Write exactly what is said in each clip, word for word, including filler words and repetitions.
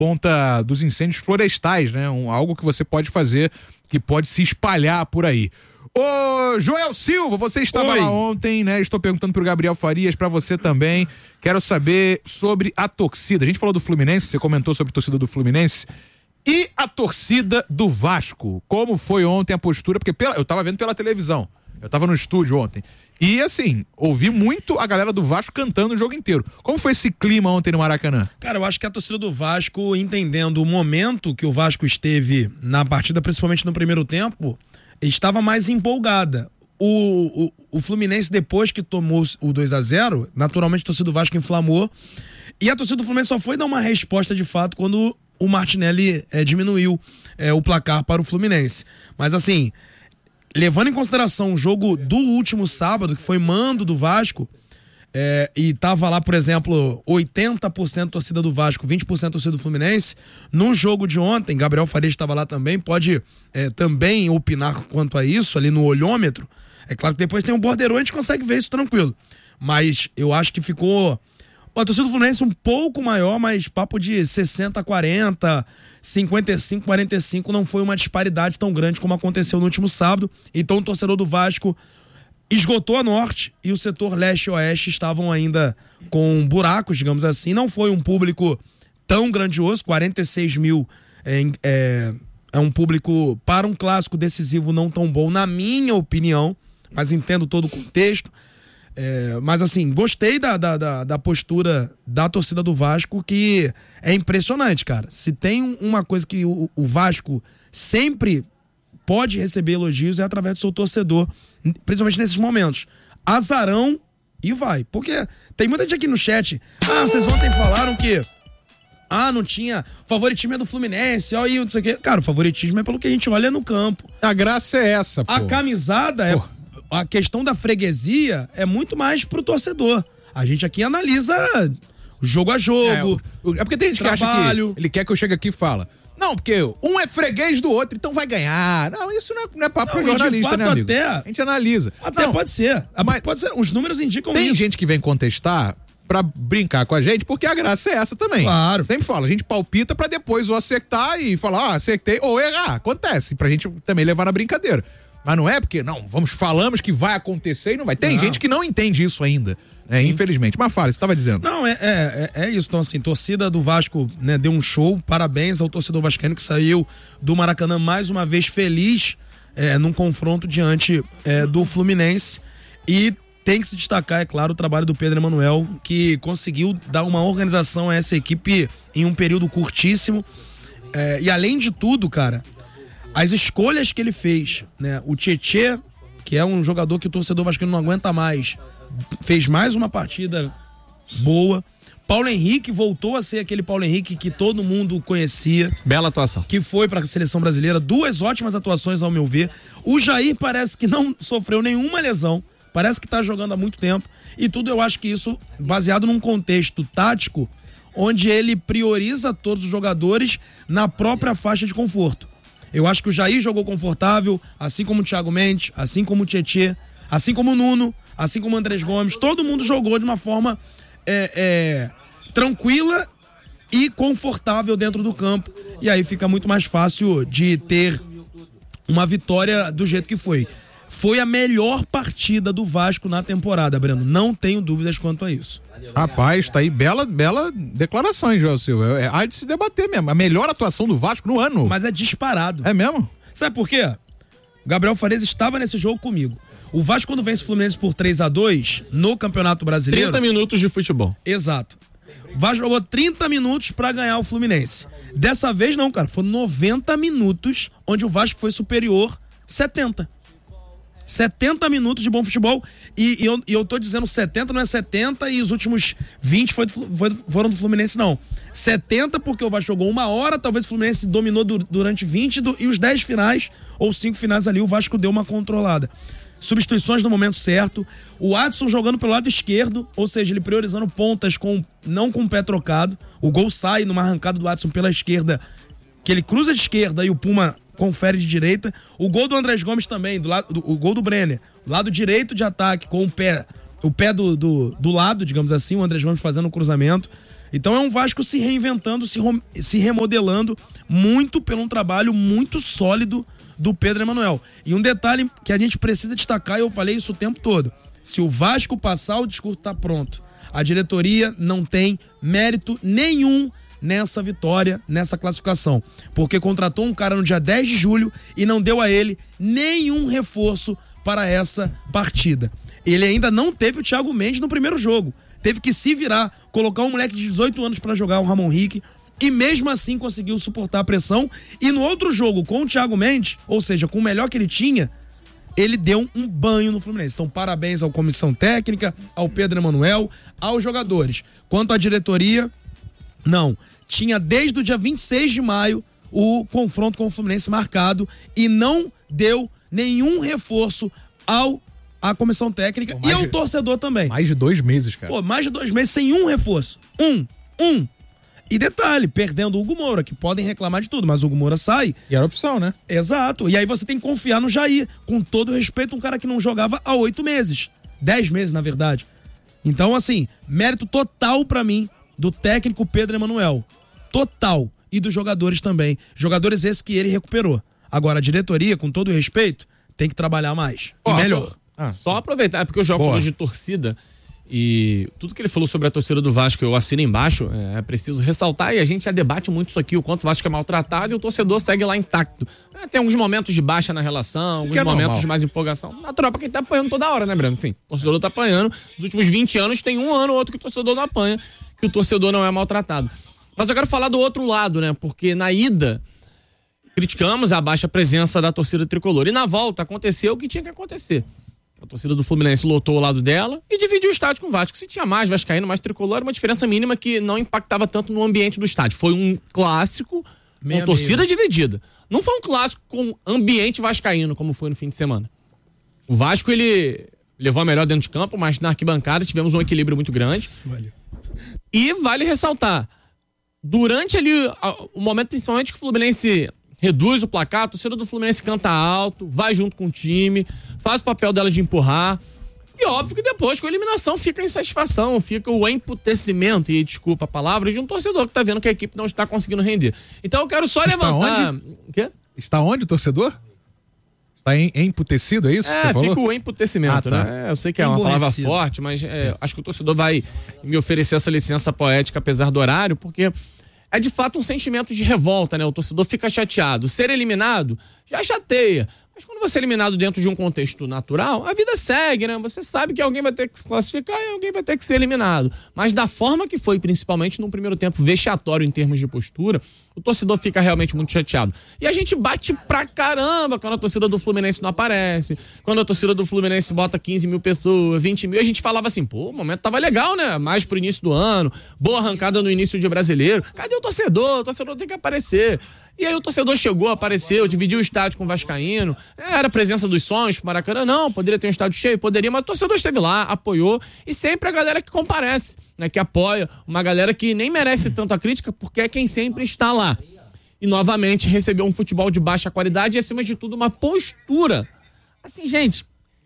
conta dos incêndios florestais, né? Um, algo que você pode fazer, que pode se espalhar por aí. Ô, Joel Silva, você estava Oi. lá ontem, né? Estou perguntando pro Gabriel Farias, pra você também. Quero saber sobre a torcida. A gente falou do Fluminense, você comentou sobre a torcida do Fluminense. E a torcida do Vasco? Como foi ontem a postura? Porque pela, eu tava vendo pela televisão. Eu tava no estúdio ontem. E assim, ouvi muito a galera do Vasco cantando o jogo inteiro. Como foi esse clima ontem no Maracanã? Cara, eu acho que a torcida do Vasco, entendendo o momento que o Vasco esteve na partida, principalmente no primeiro tempo, estava mais empolgada. O, o, o Fluminense, depois que tomou o dois a zero, naturalmente a torcida do Vasco inflamou. E a torcida do Fluminense só foi dar uma resposta de fato quando o Martinelli é, diminuiu é, o placar para o Fluminense. Mas assim, levando em consideração o jogo do último sábado, que foi mando do Vasco, é, e tava lá, por exemplo, oitenta por cento torcida do Vasco, vinte por cento torcida do Fluminense, no jogo de ontem, Gabriel Farias estava lá também, pode é, também opinar quanto a isso, ali no olhômetro. É claro que depois tem um borderô, a gente consegue ver isso tranquilo. Mas eu acho que ficou... A torcida do Fluminense um pouco maior, mas papo de sessenta a quarenta, cinquenta e cinco a quarenta e cinco, não foi uma disparidade tão grande como aconteceu no último sábado. Então o torcedor do Vasco esgotou a norte e o setor leste e oeste estavam ainda com buracos, digamos assim. Não foi um público tão grandioso, quarenta e seis mil é, é, é um público para um clássico decisivo não tão bom, na minha opinião, mas entendo todo o contexto. É, mas assim, gostei da, da, da, da postura da torcida do Vasco, que é impressionante, cara. Se tem uma coisa que o, o Vasco sempre pode receber elogios é através do seu torcedor, principalmente nesses momentos. Azarão e vai. Porque tem muita gente aqui no chat, ah, vocês ontem falaram que ah, não tinha favoritismo é do Fluminense, ó, e não sei o quê. Cara, o favoritismo é pelo que a gente olha no campo. A graça é essa, pô. A camisada é... Pô. A questão da freguesia é muito mais pro torcedor. A gente aqui analisa jogo a jogo. É, o, é porque tem gente trabalho. que acha que ele quer que eu chegue aqui e fala: não, porque um é freguês do outro, então vai ganhar. Não, isso não é, não é papo pro jornalista, né, amigo? Até, a gente analisa. Até não, pode ser. Mas pode ser. Os números indicam tem isso. Tem gente que vem contestar pra brincar com a gente, porque a graça é essa também. Claro. Sempre fala, a gente palpita pra depois ou acertar e falar, ah, acertei, ou errar. Acontece, pra gente também levar na brincadeira. Mas não é porque, não, vamos, falamos que vai acontecer e não vai. Tem não. gente que não entende isso ainda, né, infelizmente. Mas fala, você estava dizendo. Não, é, é, é isso. Então, assim, torcida do Vasco, né, deu um show. Parabéns ao torcedor vascaíno que saiu do Maracanã mais uma vez feliz é, num confronto diante é, do Fluminense. E tem que se destacar, é claro, o trabalho do Pedro Emanuel, que conseguiu dar uma organização a essa equipe em um período curtíssimo. É, e além de tudo, cara, as escolhas que ele fez, né? O Tietê, que é um jogador que o torcedor vascaíno não aguenta mais, fez mais uma partida boa. Paulo Henrique voltou a ser aquele Paulo Henrique que todo mundo conhecia. Bela atuação. Que foi para a seleção brasileira. Duas ótimas atuações, ao meu ver. O Jair parece que não sofreu nenhuma lesão. Parece que tá jogando há muito tempo. E tudo eu acho que isso baseado num contexto tático onde ele prioriza todos os jogadores na própria faixa de conforto. Eu acho que o Jair jogou confortável, assim como o Thiago Mendes, assim como o Tietê, assim como o Nuno, assim como o Andrés Gomes. Todo mundo jogou de uma forma é, é, tranquila e confortável dentro do campo. E aí fica muito mais fácil de ter uma vitória do jeito que foi. Foi a melhor partida do Vasco na temporada, Breno. Não tenho dúvidas quanto a isso. Rapaz, tá aí, bela, bela declaração, João Silva. É, há de se debater mesmo. A melhor atuação do Vasco no ano. Mas é disparado. É mesmo? Sabe por quê? O Gabriel Farias estava nesse jogo comigo. O Vasco, quando vence o Fluminense por três a dois no Campeonato Brasileiro... trinta minutos de futebol. Exato. O Vasco jogou trinta minutos pra ganhar o Fluminense. Dessa vez não, cara. Foram noventa minutos onde o Vasco foi superior setenta. setenta minutos de bom futebol e, e, eu, e eu tô dizendo setenta, não é setenta e os últimos vinte foi, foi, foram do Fluminense, não. setenta porque o Vasco jogou uma hora, talvez o Fluminense dominou du, durante vinte do, e os dez finais ou cinco finais ali o Vasco deu uma controlada. Substituições no momento certo, o Adson jogando pelo lado esquerdo, ou seja, ele priorizando pontas com, não com o pé trocado, o gol sai numa arrancada do Adson pela esquerda, que ele cruza de esquerda e o Puma confere de direita. O gol do Andrés Gomes também, do lado, do, o gol do Brenner, lado direito de ataque, com o pé, o pé do, do, do lado, digamos assim, o Andrés Gomes fazendo o cruzamento. Então é um Vasco se reinventando, se, se remodelando, muito pelo um trabalho muito sólido do Pedro Emanuel. E um detalhe que a gente precisa destacar, e eu falei isso o tempo todo: se o Vasco passar, o discurso está pronto. A diretoria não tem mérito nenhum nessa vitória, nessa classificação, porque contratou um cara no dia dez de julho e não deu a ele nenhum reforço para essa partida. Ele ainda não teve o Thiago Mendes no primeiro jogo, teve que se virar, colocar um moleque de dezoito anos para jogar, o Ramon Henrique, e mesmo assim conseguiu suportar a pressão. E no outro jogo com o Thiago Mendes, ou seja, com o melhor que ele tinha, ele deu um banho no Fluminense. Então parabéns à comissão técnica, ao Pedro Emanuel, aos jogadores. Quanto à diretoria, não, tinha desde o dia vinte e seis de maio o confronto com o Fluminense marcado e não deu nenhum reforço ao à comissão técnica e ao de, torcedor também. Mais de dois meses, cara. Pô, mais de dois meses sem um reforço. Um, um. E detalhe, perdendo o Hugo Moura, que podem reclamar de tudo, mas o Hugo Moura sai. E era opção, né? Exato. E aí você tem que confiar no Jair. Com todo respeito, um cara que não jogava há oito meses. Dez meses, na verdade. Então, assim, mérito total pra mim do técnico Pedro Emanuel. Total. E dos jogadores também. Jogadores esses que ele recuperou. Agora, a diretoria, com todo respeito, tem que trabalhar mais. Oh, e melhor. Só, ah, só aproveitar, porque o João falou de torcida. E tudo que ele falou sobre a torcida do Vasco, eu assino embaixo, é preciso ressaltar, e a gente já debate muito isso aqui, o quanto o Vasco é maltratado e o torcedor segue lá intacto. É, tem alguns momentos de baixa na relação, alguns é momentos normal. de mais empolgação. Natural pra quem tá apanhando toda hora, né, Breno? Sim, o torcedor tá apanhando. Nos últimos vinte anos tem um ano ou outro que o torcedor não apanha, que o torcedor não é maltratado. Mas eu quero falar do outro lado, né? Porque na ida, criticamos a baixa presença da torcida tricolor. E na volta aconteceu o que tinha que acontecer. A torcida do Fluminense lotou o lado dela e dividiu o estádio com o Vasco. Se tinha mais vascaíno, mais tricolor, era uma diferença mínima que não impactava tanto no ambiente do estádio. Foi um clássico meia com torcida meia. dividida. Não foi um clássico com ambiente vascaíno, como foi no fim de semana. O Vasco, ele levou a melhor dentro de campo, mas na arquibancada tivemos um equilíbrio muito grande. Valeu. E vale ressaltar, durante ali o momento principalmente que o Fluminense reduz o placar, a torcida do Fluminense canta alto, vai junto com o time, faz o papel dela de empurrar. E óbvio que depois, com a eliminação, fica a insatisfação, fica o emputecimento, e desculpa a palavra, de um torcedor que tá vendo que a equipe não está conseguindo render. Então eu quero só Está levantar... Onde? O quê? Está onde o torcedor? Está em, emputecido, é isso é, que você falou? Fica o emputecimento, ah, tá. né? É, eu sei que é uma palavra forte, mas é, acho que o torcedor vai me oferecer essa licença poética, apesar do horário, porque... é de fato um sentimento de revolta, né? O torcedor fica chateado. Ser eliminado já chateia. Mas quando você é eliminado dentro de um contexto natural, a vida segue, né? Você sabe que alguém vai ter que se classificar e alguém vai ter que ser eliminado. Mas da forma que foi, principalmente num primeiro tempo vexatório em termos de postura, o torcedor fica realmente muito chateado. E a gente bate pra caramba quando a torcida do Fluminense não aparece, quando a torcida do Fluminense bota quinze mil pessoas, vinte mil, a gente falava assim, pô, o momento tava legal, né? Mais pro início do ano, boa arrancada no início de brasileiro. Cadê o torcedor? O torcedor tem que aparecer. E aí o torcedor chegou, apareceu, dividiu o estádio com o vascaíno, era a presença dos sonhos pro Maracanã, não, poderia ter um estádio cheio, poderia, mas o torcedor esteve lá, apoiou, e sempre a galera que comparece, né, que apoia, uma galera que nem merece tanto a crítica, porque é quem sempre está lá. E novamente recebeu um futebol de baixa qualidade e, acima de tudo, uma postura. Assim, gente,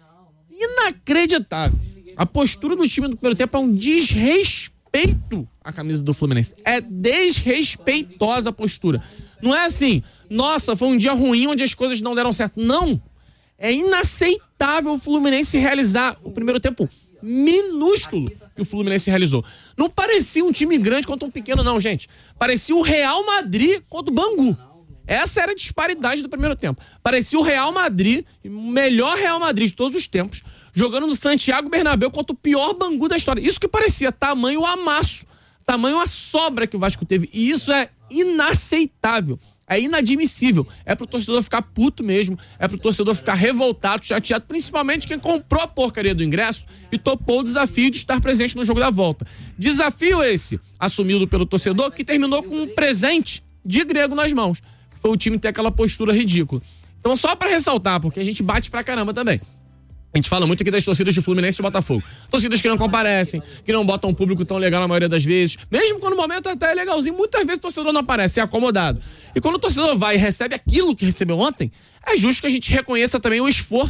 inacreditável. A postura do time do primeiro tempo é um desrespeito à camisa do Fluminense. É desrespeitosa a postura. Não é assim, nossa, foi um dia ruim onde as coisas não deram certo. Não. É inaceitável o Fluminense realizar o primeiro tempo minúsculo que o Fluminense realizou. Não parecia um time grande contra um pequeno, não, gente. Parecia o Real Madrid contra o Bangu. Essa era a disparidade do primeiro tempo. Parecia o Real Madrid, o melhor Real Madrid de todos os tempos, jogando no Santiago Bernabéu contra o pior Bangu da história. Isso que parecia tamanho amasso, tamanho a sobra que o Vasco teve. E isso é inaceitável. É inadmissível. É pro torcedor ficar puto mesmo. É pro torcedor ficar revoltado, chateado. Principalmente quem comprou a porcaria do ingresso e topou o desafio de estar presente no jogo da volta. Desafio esse, assumido pelo torcedor, que terminou com um presente de grego nas mãos. Que foi o time ter aquela postura ridícula. Então, só pra ressaltar, porque a gente bate pra caramba também. A gente fala muito aqui das torcidas de Fluminense e de Botafogo. Torcidas que não comparecem, que não botam um público tão legal na maioria das vezes. Mesmo quando o momento até é legalzinho, muitas vezes o torcedor não aparece, é acomodado. E quando o torcedor vai e recebe aquilo que recebeu ontem, é justo que a gente reconheça também o esforço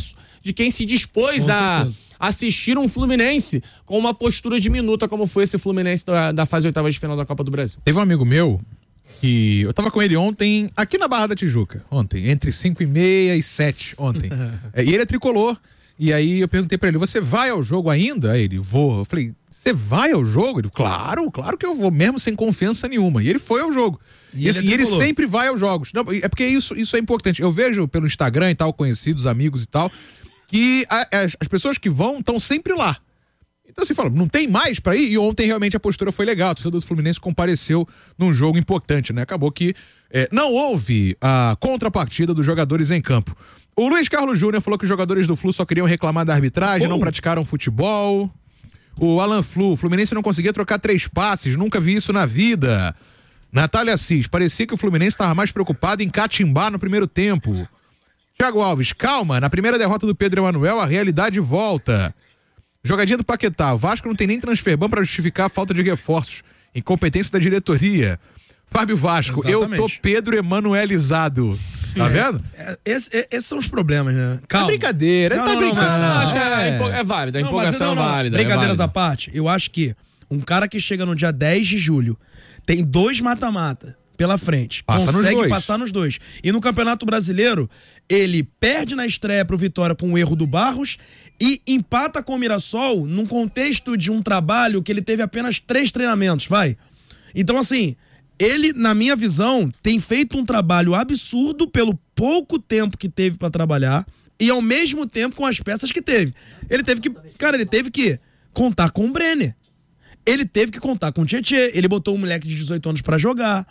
de quem se dispôs a assistir um Fluminense com uma postura diminuta, como foi esse Fluminense da, da fase oitava de final da Copa do Brasil. Teve um amigo meu que eu tava com ele ontem, aqui na Barra da Tijuca, ontem, entre cinco e meia e sete ontem. é, e ele é tricolor. E aí eu perguntei pra ele, você vai ao jogo ainda? Aí ele, vou. Eu falei, você vai ao jogo? Ele, claro, claro que eu vou, mesmo sem confiança nenhuma. E ele foi ao jogo. E, e assim, ele, ele sempre vai aos jogos. Não, é porque isso, isso é importante. Eu vejo pelo Instagram e tal, conhecidos, amigos e tal, que a, as, as pessoas que vão estão sempre lá. Então você fala, não tem mais pra ir? E ontem realmente a postura foi legal. O torcedor do Fluminense compareceu num jogo importante, né? Acabou que é, não houve a contrapartida dos jogadores em campo. O Luiz Carlos Júnior falou que os jogadores do Flu só queriam reclamar da arbitragem, oh. não praticaram futebol. O Alan Flu, o Fluminense não conseguia trocar três passes, nunca vi isso na vida. Natália Assis, parecia que o Fluminense estava mais preocupado em catimbar no primeiro tempo. Thiago Alves, calma, na primeira derrota do Pedro Emanuel a realidade volta. Jogadinha do Paquetá, o Vasco não tem nem transferban para justificar a falta de reforços. Incompetência da diretoria. Fábio Vasco, exatamente. Eu tô Pedro Emanuelizado. Tá vendo? É, esse, esses são os problemas, né? Calma. É brincadeira, ele tá brincando. Não, não, acho que é, é, é válida, a não, empolgação não, não, é válida. Brincadeiras é válida. à parte, eu acho que um cara que chega no dia dez de julho, tem dois mata-mata pela frente, Passa consegue nos passar nos dois. E no Campeonato Brasileiro, ele perde na estreia pro Vitória com o erro do Barros e empata com o Mirassol num contexto de um trabalho que ele teve apenas três treinamentos, vai. Então, assim, ele, na minha visão, tem feito um trabalho absurdo pelo pouco tempo que teve pra trabalhar e ao mesmo tempo com as peças que teve. Ele teve que, cara, ele teve que contar com o Brenner. Ele teve que contar com o Tietê. Ele botou um moleque de dezoito anos pra jogar.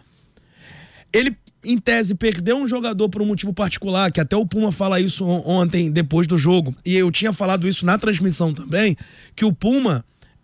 Ele, em tese, perdeu um jogador por um motivo particular, que até o Puma fala isso ontem, depois do jogo. E eu tinha falado isso na transmissão também, que o Puma...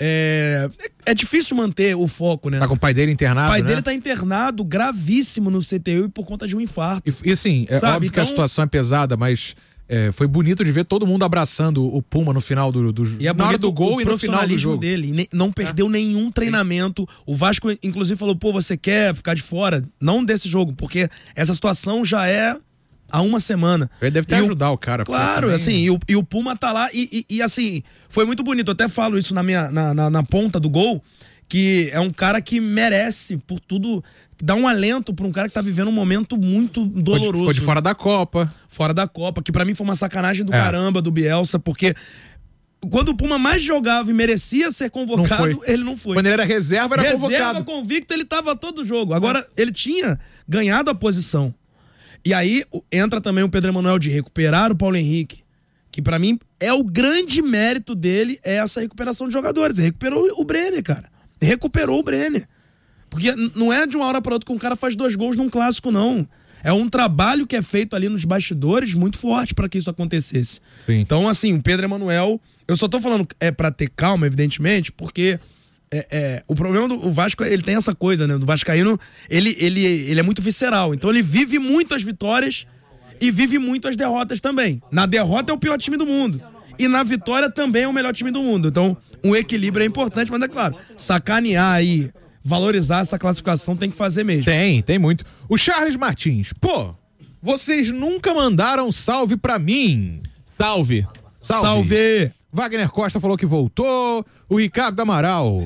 É, é difícil manter o foco, né? Tá com o pai dele internado, O pai né? dele tá internado, gravíssimo no C T U e por conta de um infarto. E, e assim, é Sabe? óbvio Então, que a situação é pesada, mas é, foi bonito de ver todo mundo abraçando o Puma no final do, do e é na hora do gol e no final do jogo. Dele, ne, não perdeu é. nenhum treinamento. O Vasco, inclusive, falou, pô, você quer ficar de fora? Não desse jogo, porque essa situação já é há uma semana. Ele deve ter e ajudar o, o cara. Claro, também... assim, e o, e o Puma tá lá e, e, e assim, foi muito bonito. Eu até falo isso na, minha, na, na, na ponta do gol, que é um cara que merece, por tudo, dá um alento pra um cara que tá vivendo um momento muito doloroso. Ficou de, ficou de fora da Copa. Fora da Copa, que pra mim foi uma sacanagem do é. caramba, do Bielsa, porque... Quando o Puma mais jogava e merecia ser convocado, não ele não foi. Quando ele era reserva, era reserva, convocado. Reserva convicto, ele tava todo jogo. Agora, é. ele tinha ganhado a posição. E aí entra também o Pedro Emanuel de recuperar o Paulo Henrique, que pra mim é o grande mérito dele, é essa recuperação de jogadores. Ele recuperou o Brenner, cara. Recuperou o Brenner. Porque não é de uma hora para outra que um cara faz dois gols num clássico, não. É um trabalho que é feito ali nos bastidores muito forte para que isso acontecesse. Sim. Então, assim, o Pedro Emanuel, eu só tô falando é para ter calma, evidentemente, porque é, é, o problema do o Vasco, ele tem essa coisa, né? Do vascaíno, ele, ele, ele é muito visceral. Então ele vive muito as vitórias e vive muito as derrotas também. Na derrota é o pior time do mundo. E na vitória também é o melhor time do mundo. Então, um equilíbrio é importante, mas é claro, sacanear aí, valorizar essa classificação tem que fazer mesmo. Tem, tem muito. O Charles Martins, pô, vocês nunca mandaram salve pra mim. Salve. Salve. Salve. Wagner Costa falou que voltou. O Ricardo Amaral.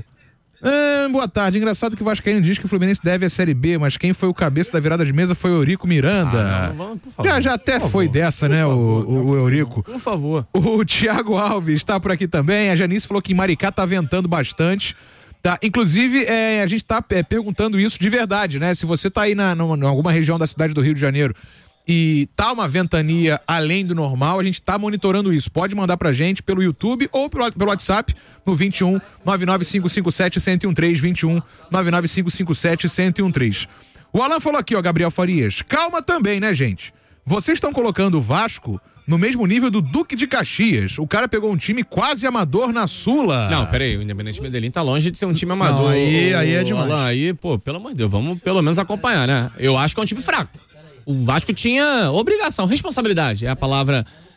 Ah, boa tarde. Engraçado que o Vascaíno diz que o Fluminense deve a Série B, mas quem foi o cabeça da virada de mesa foi o Eurico Miranda. Ah, não, vamos, por favor, já, já até por foi favor, dessa, né, favor, o, o, o Eurico. Por favor. O Thiago Alves está por aqui também. A Janice falou que em Maricá tá ventando bastante. Tá, inclusive, é, a gente tá é, perguntando isso de verdade, né? Se você tá aí na, na, em alguma região da cidade do Rio de Janeiro e tá uma ventania além do normal, a gente tá monitorando isso. Pode mandar pra gente pelo YouTube ou pelo, pelo WhatsApp no vinte e um, nove nove cinco cinco sete, um zero um três, vinte e um, nove nove cinco cinco sete, um zero um três. O Alan falou aqui, ó, Gabriel Farias. Calma também, né, gente? Vocês estão colocando o Vasco no mesmo nível do Duque de Caxias. O cara pegou um time quase amador na Sula. Não, peraí, o Independente Medellín tá longe de ser um time amador. Não, aí, aí é demais. Alan, aí, pô, pelo amor de Deus, vamos pelo menos acompanhar, né? Eu acho que é um time fraco. O Vasco tinha obrigação, responsabilidade, é a palavra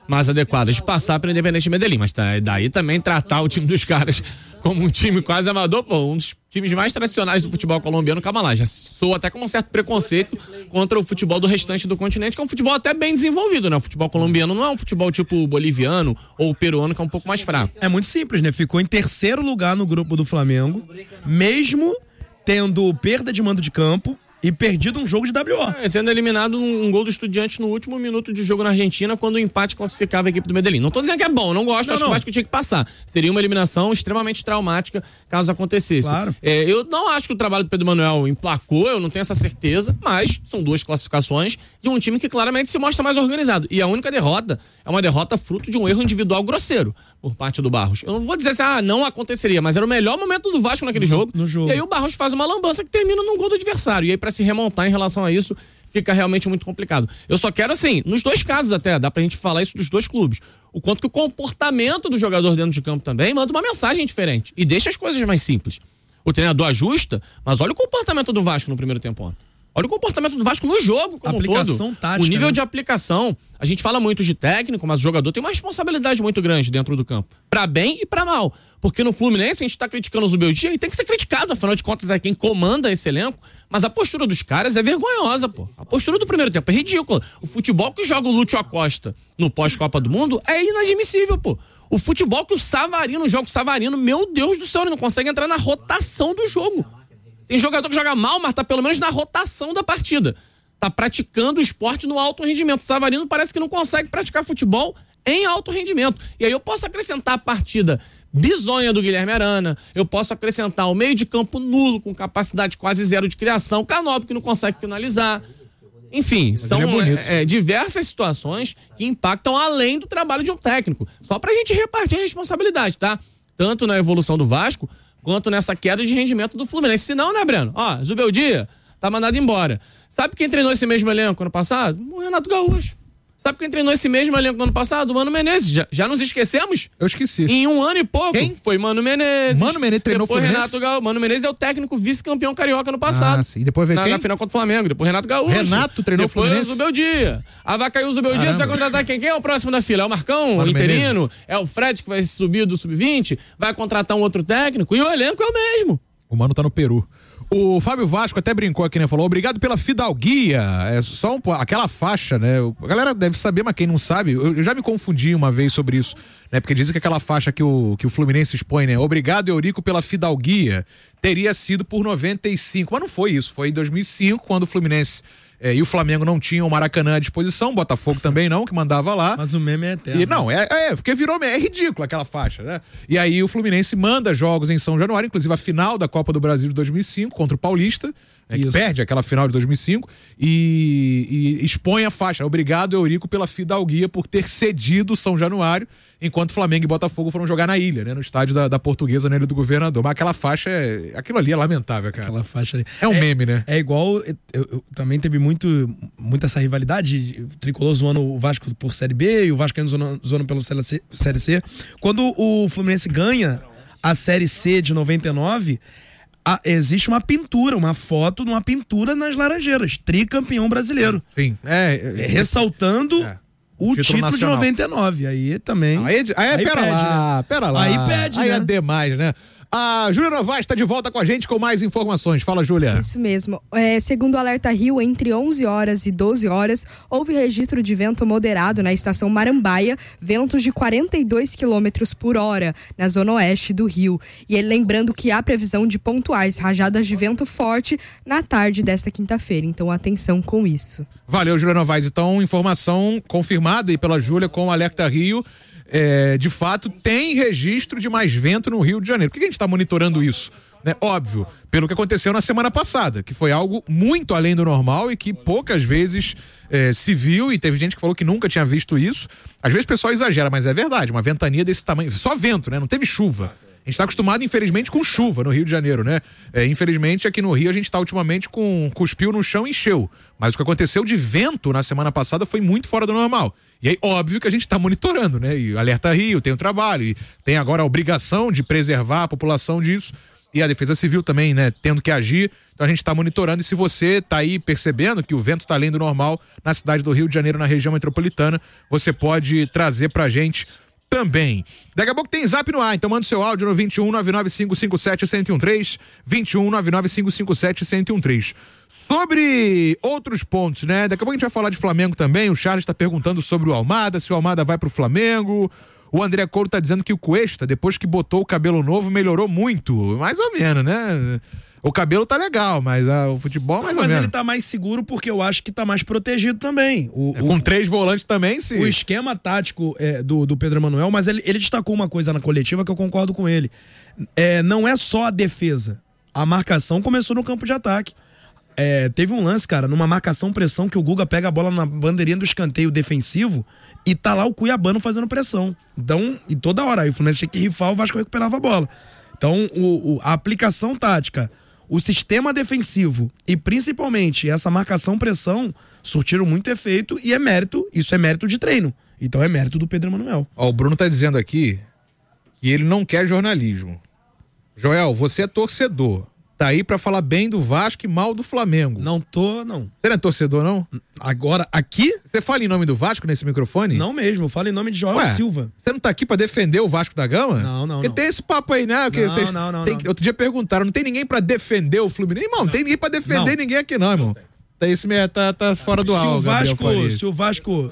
mais adequadas de passar para o Independiente Medellín, mas tá, daí também tratar o time dos caras como um time quase amador, pô, um dos times mais tradicionais do futebol colombiano, calma lá, já soa até com um certo preconceito contra o futebol do restante do continente, que é um futebol até bem desenvolvido, né? O futebol colombiano não é um futebol tipo boliviano ou peruano, que é um pouco mais fraco. É muito simples, né? Ficou em terceiro lugar no grupo do Flamengo, mesmo tendo perda de mando de campo e perdido um jogo de W O. É, sendo eliminado um, um gol do Estudiantes no último minuto de jogo na Argentina, quando o empate classificava a equipe do Medellín. Não tô dizendo que é bom, não gosto, não, acho não. que o Vasco tinha que passar. Seria uma eliminação extremamente traumática caso acontecesse. Claro. É, eu não acho que o trabalho do Pedro Manuel emplacou, eu não tenho essa certeza, mas são duas classificações de um time que claramente se mostra mais organizado. E a única derrota é uma derrota fruto de um erro individual grosseiro por parte do Barros. Eu não vou dizer assim, ah, não aconteceria, mas era o melhor momento do Vasco naquele no, jogo. No jogo. E aí o Barros faz uma lambança que termina num gol do adversário. E aí, pra se remontar em relação a isso, fica realmente muito complicado. Eu só quero, assim, nos dois casos até, dá pra gente falar isso dos dois clubes. O quanto que o comportamento do jogador dentro de campo também manda uma mensagem diferente e deixa as coisas mais simples. O treinador ajusta, mas olha o comportamento do Vasco no primeiro tempo ontem. Olha o comportamento do Vasco no jogo como aplicação um todo. Tática, o nível né? de aplicação. A gente fala muito de técnico, mas o jogador tem uma responsabilidade muito grande dentro do campo. Pra bem e pra mal. Porque no Fluminense a gente tá criticando o Zubeldia e tem que ser criticado, afinal de contas é quem comanda esse elenco. Mas a postura dos caras é vergonhosa, pô. A postura do primeiro tempo é ridícula. O futebol que joga o Lúcio Acosta no pós-Copa do Mundo é inadmissível, pô. O futebol que o Savarino joga, o Savarino, meu Deus do céu, ele não consegue entrar na rotação do jogo. Tem jogador que joga mal, mas tá pelo menos na rotação da partida. Tá praticando o esporte no alto rendimento. O Savarino parece que não consegue praticar futebol em alto rendimento. E aí eu posso acrescentar a partida bizonha do Guilherme Arana, eu posso acrescentar o meio de campo nulo, com capacidade quase zero de criação, o Canóbio que não consegue finalizar. Enfim, mas são é, é, diversas situações que impactam além do trabalho de um técnico. Só pra gente repartir a responsabilidade, tá? Tanto na evolução do Vasco, quanto nessa queda de rendimento do Fluminense. Se não, né, Breno? Ó, Zubeldia tá mandado embora. Sabe quem treinou esse mesmo elenco ano passado? O Renato Gaúcho. Sabe quem treinou esse mesmo elenco no ano passado? O Mano Menezes. Já, já nos esquecemos? Eu esqueci. Em um ano e pouco. Quem? Foi Mano Menezes. Mano Menezes treinou o Fluminense? Renato Gaúcho. Mano Menezes é o técnico vice-campeão carioca no passado. Ah, sim. E depois veio na, quem? Na final contra o Flamengo. Depois Renato Gaúcho. Renato treinou o Fluminense? Depois o Zubeldia. Ah, vai cair o Zubeldia, você vai contratar quem? Quem é o próximo da fila? É o Marcão, Mano o interino? Menezes. É o Fred que vai subir do sub vinte? Vai contratar um outro técnico? E o elenco é o mesmo. O Mano tá no Peru. O Fábio Vasco até brincou aqui, né? Falou, obrigado pela fidalguia. É só um, aquela faixa, né? A galera deve saber, mas quem não sabe, eu, eu já me confundi uma vez sobre isso, né? Porque dizem que aquela faixa que o, que o Fluminense expõe, né? Obrigado, Eurico, pela fidalguia, teria sido por noventa e cinco. Mas não foi isso. Foi em dois mil e cinco, quando o Fluminense é, e o Flamengo não tinham o Maracanã à disposição, o Botafogo também não, que mandava lá. Mas o meme é eterno. E, não, é, é, porque virou, é ridículo aquela faixa, né? E aí o Fluminense manda jogos em São Januário, inclusive a final da Copa do Brasil de dois mil e cinco contra o Paulista, né, que perde aquela final de dois mil e cinco, e, e expõe a faixa. Obrigado, Eurico, pela fidalguia por ter cedido São Januário, enquanto Flamengo e Botafogo foram jogar na ilha, né? No estádio da, da Portuguesa, na Ilha do Governador. Mas aquela faixa, é, aquilo ali é lamentável, cara. Aquela faixa ali. É um é, meme, né? É igual, eu, eu, também teve muito, muito essa rivalidade, o Tricolor zoando o Vasco por Série B e o Vascaíno zoando, zoando pelo Série C. Quando o Fluminense ganha a Série C de noventa e nove, a, existe uma pintura, uma foto de uma pintura nas Laranjeiras, tricampeão brasileiro. Sim. É, é, ressaltando é, o título, título de noventa e nove. Aí também. Aí, aí, aí pera pede, lá, né? pera lá. Aí pede, aí né? é demais, né? A Júlia Novaes está de volta com a gente com mais informações. Fala, Júlia. Isso mesmo. É, segundo o Alerta Rio, entre onze horas e doze horas, houve registro de vento moderado na estação Marambaia, ventos de quarenta e dois quilômetros por hora na zona oeste do Rio. E ele lembrando que há previsão de pontuais rajadas de vento forte na tarde desta quinta-feira. Então, atenção com isso. Valeu, Júlia Novaes. Então, informação confirmada aí pela Júlia com o Alerta Rio. É, de fato, tem registro de mais vento no Rio de Janeiro. Por que a gente está monitorando isso? Né? Óbvio, pelo que aconteceu na semana passada, que foi algo muito além do normal e que poucas vezes é, se viu, e teve gente que falou que nunca tinha visto isso. Às vezes o pessoal exagera, mas é verdade, uma ventania desse tamanho, só vento, né? Não teve chuva. A gente está acostumado, infelizmente, com chuva no Rio de Janeiro, né? É, infelizmente, aqui no Rio, a gente está ultimamente com cuspiu no chão e encheu. Mas o que aconteceu de vento na semana passada foi muito fora do normal. E aí, óbvio que a gente está monitorando, né? E Alerta Rio tem o trabalho, e tem agora a obrigação de preservar a população disso. e a Defesa Civil também, né, tendo que agir. Então a gente está monitorando, e se você está aí percebendo que o vento está além do normal na cidade do Rio de Janeiro, na região metropolitana, você pode trazer pra gente também. Daqui a pouco tem Zap no ar, então manda o seu áudio no vinte e um, nove nove cinco cinco sete, um zero um três, vinte e um, nove nove cinco cinco sete, um zero um três. Sobre outros pontos, né? Daqui a pouco a gente vai falar de Flamengo também. O Charles está perguntando sobre o Almada, se o Almada vai pro Flamengo. O André Couro tá dizendo que o Cuesta, depois que botou o cabelo novo, melhorou muito. Mais ou menos, né? O cabelo tá legal, mas ah, o futebol mais Não, ou mas menos. ele tá mais seguro porque eu acho que tá mais protegido também. O, É, o, com três volantes também, sim. o esquema tático é, do, do Pedro Emanuel, mas ele, ele destacou uma coisa na coletiva que eu concordo com ele. É, não é só a defesa. A marcação começou no campo de ataque. É, teve um lance, cara, numa marcação-pressão que o Guga pega a bola na bandeirinha do escanteio defensivo e tá lá o Cuiabano fazendo pressão. Então, e toda hora, aí o Fluminense tinha que rifar, o Vasco recuperava a bola. Então, o, o, a aplicação tática, o sistema defensivo e principalmente essa marcação-pressão surtiram muito efeito e é mérito, isso é mérito de treino. Então é mérito do Pedro Emanuel. Ó, o Bruno tá dizendo aqui que ele não quer jornalismo. Joel, você é torcedor. Tá aí pra falar bem do Vasco e mal do Flamengo. Não tô, não. Você não é torcedor, não? Agora, aqui, Você fala em nome do Vasco nesse microfone? não mesmo. Eu falo em nome de Joel Ué, Silva. Você não tá aqui pra defender o Vasco da Gama? Não, não, Porque não. tem esse papo aí, né? Que Não, vocês não, não, tem- não. Outro dia perguntaram, não tem ninguém pra defender o Fluminense? Irmão, não tem ninguém pra defender Não. ninguém aqui não, irmão. Tá, esse, me- tá, tá fora do Se ar, o Gabriel Vasco, Farias. se o Vasco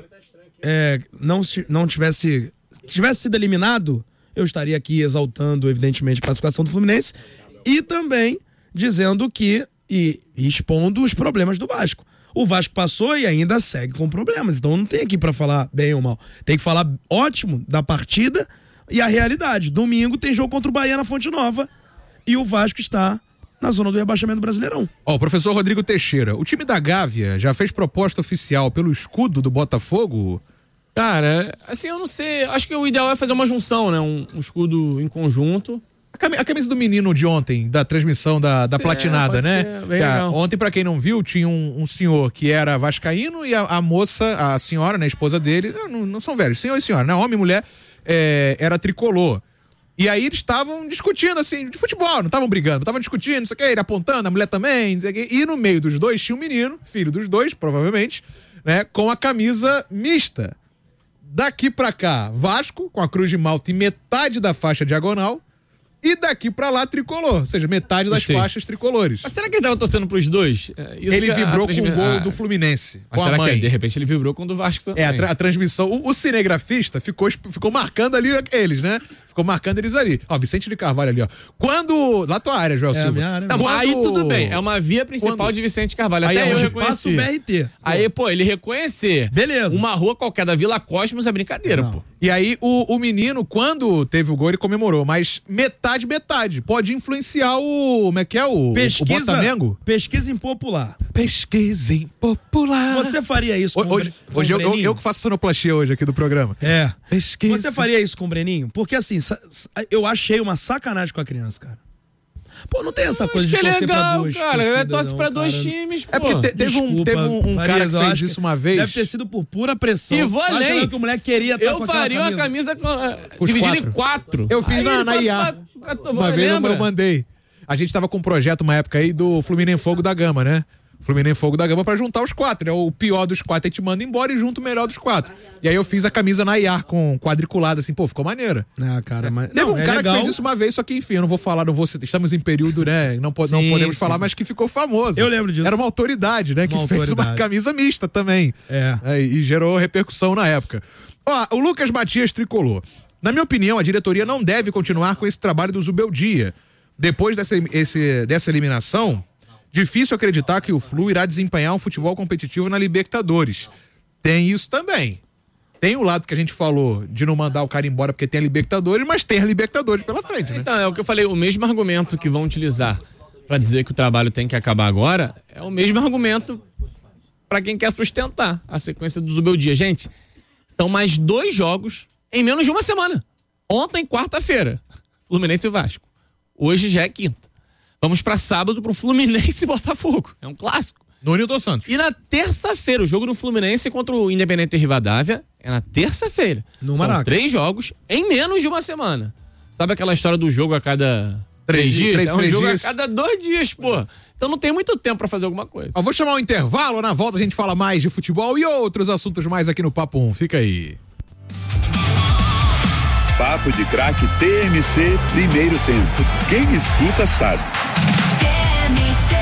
é, não, esti- não tivesse, tivesse sido eliminado, eu estaria aqui exaltando, evidentemente, a classificação do Fluminense e também dizendo que, e, e expondo os problemas do Vasco. O Vasco passou e ainda segue com problemas, então não tem aqui pra falar bem ou mal. Tem que falar ótimo da partida e a realidade. Domingo tem jogo contra o Bahia na Fonte Nova e o Vasco está na zona do rebaixamento do Brasileirão. Ó, o professor Rodrigo Teixeira, o time da Gávea já fez proposta oficial pelo escudo do Botafogo? Cara, assim, eu não sei. Acho que o ideal é fazer uma junção, né? Um, um escudo em conjunto. A cami- a camisa do menino de ontem, da transmissão da, da Sim, platinada, pode né? ser, bem Que a- legal. Ontem, pra quem não viu, tinha um, um senhor que era vascaíno e a, a moça, a senhora, né, a esposa dele, não, não são velhos, senhor e senhora, né? Homem e mulher, é, era tricolor. E aí eles estavam discutindo, assim, de futebol, não estavam brigando, estavam discutindo, não sei o que, ele apontando, a mulher também, não sei o que. E no meio dos dois tinha um menino, filho dos dois, provavelmente, né, com a camisa mista. Daqui pra cá, Vasco, com a cruz de malta e metade da faixa diagonal. E daqui pra lá, tricolor. Ou seja, metade das Gostei. faixas tricolores. Mas será que ele tava torcendo pros dois? É, isso Ele que a- vibrou a com o transmi- gol ah, do Fluminense. Mas Com a será mãe. que de repente ele vibrou com o do Vasco também? É, a, tra- a transmissão. O, o cinegrafista ficou, ficou marcando ali eles, né? Ficou marcando eles ali. Ó, Vicente de Carvalho ali, ó. Quando. Lá tua área, Joel É, Silva. minha área, Não, Quando- aí tudo bem. É uma via principal Quando- de Vicente Carvalho. Aí Até é eu onde Passa o reconheci. B R T. Aí, pô, ele reconhecer Beleza. uma rua qualquer da Vila Cosmos é brincadeira, Não. pô. E aí, o, o menino, quando teve o gol, ele comemorou. Mas metade, metade. Pode influenciar o. Como é que é? O, o Pesquisa, Botamengo? pesquisa impopular. Pesquisa impopular. Você faria isso com, Hoje, com hoje o eu, eu, Breninho? eu que faço sonoplastia hoje aqui do programa. É. Pesquisa. Você faria isso com o Breninho? Porque assim, sa- sa- eu achei uma sacanagem com a criança, cara. Pô, não tem essa coisa Acho de que é torcer pra legal, duas cara. É torcidas, torce não, pra dois cara. times, pô. É porque te- teve um, Desculpa, teve um, um cara Farias, que eu fez acho isso que uma vez. Deve ter sido por pura pressão. E vou Tá além. achando que o moleque queria estar Eu com aquela faria uma camisa. camisa com, ah, Com os dividida quatro. em quatro. Eu fiz Aí na, ele na passa I A. pra- pra- Uma vez eu, lembra? eu mandei. A gente tava com um projeto uma época aí do Fluminense Fogo da Gama, né? Fluminense Fogo da Gama pra juntar os quatro, né? O pior dos quatro a gente manda embora e junta o melhor dos quatro. E aí eu fiz a camisa na I A com quadriculada, assim, pô, ficou maneira. Ah, cara, mas. Teve não, um é cara legal. que fez isso uma vez, só que enfim, eu não vou falar, não vou citar. Estamos em período, né? Não, po- não Sim, podemos sim, falar, sim. mas que ficou famoso. Eu lembro disso. Era uma autoridade, né? Que Uma fez uma autoridade. camisa mista também. É. É, e gerou repercussão na época. Ó, o Lucas Matias tricolor. Na minha opinião, a diretoria não deve continuar com esse trabalho do Zubeldia. Depois dessa, esse, dessa eliminação, difícil acreditar que o Flu irá desempenhar um futebol competitivo na Libertadores. Tem isso também. Tem o lado que a gente falou de não mandar o cara embora porque tem a Libertadores, mas tem a Libertadores pela frente, né? Então, é o que eu falei, o mesmo argumento que vão utilizar pra dizer que o trabalho tem que acabar agora, é o mesmo argumento pra quem quer sustentar a sequência do Zubeldia. Gente, são mais dois jogos em menos de uma semana. Ontem, quarta-feira, Fluminense e Vasco. Hoje já é quinta. Vamos pra sábado pro Fluminense e Botafogo. É um clássico. No Nilton Santos. E na terça-feira, o jogo do Fluminense contra o Independente Rivadavia é na terça-feira. No São Maraca. três jogos em menos de uma semana. Sabe aquela história do jogo a cada Três dias? Três, é um três jogo dias. a cada dois dias, pô. Então não tem muito tempo pra fazer alguma coisa. Ó, vou chamar um intervalo, na volta a gente fala mais de futebol e outros assuntos mais aqui no Papo um. Fica aí. Papo de Craque T M C, primeiro tempo. Quem escuta sabe. T M C.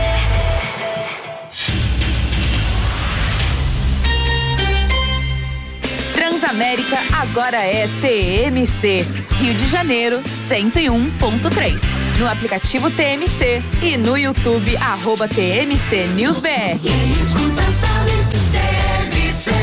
Transamérica agora é T M C. Rio de Janeiro, cento e um ponto três. No aplicativo T M C e no YouTube, arroba T M C News B R. Quem escuta sabe, T M C.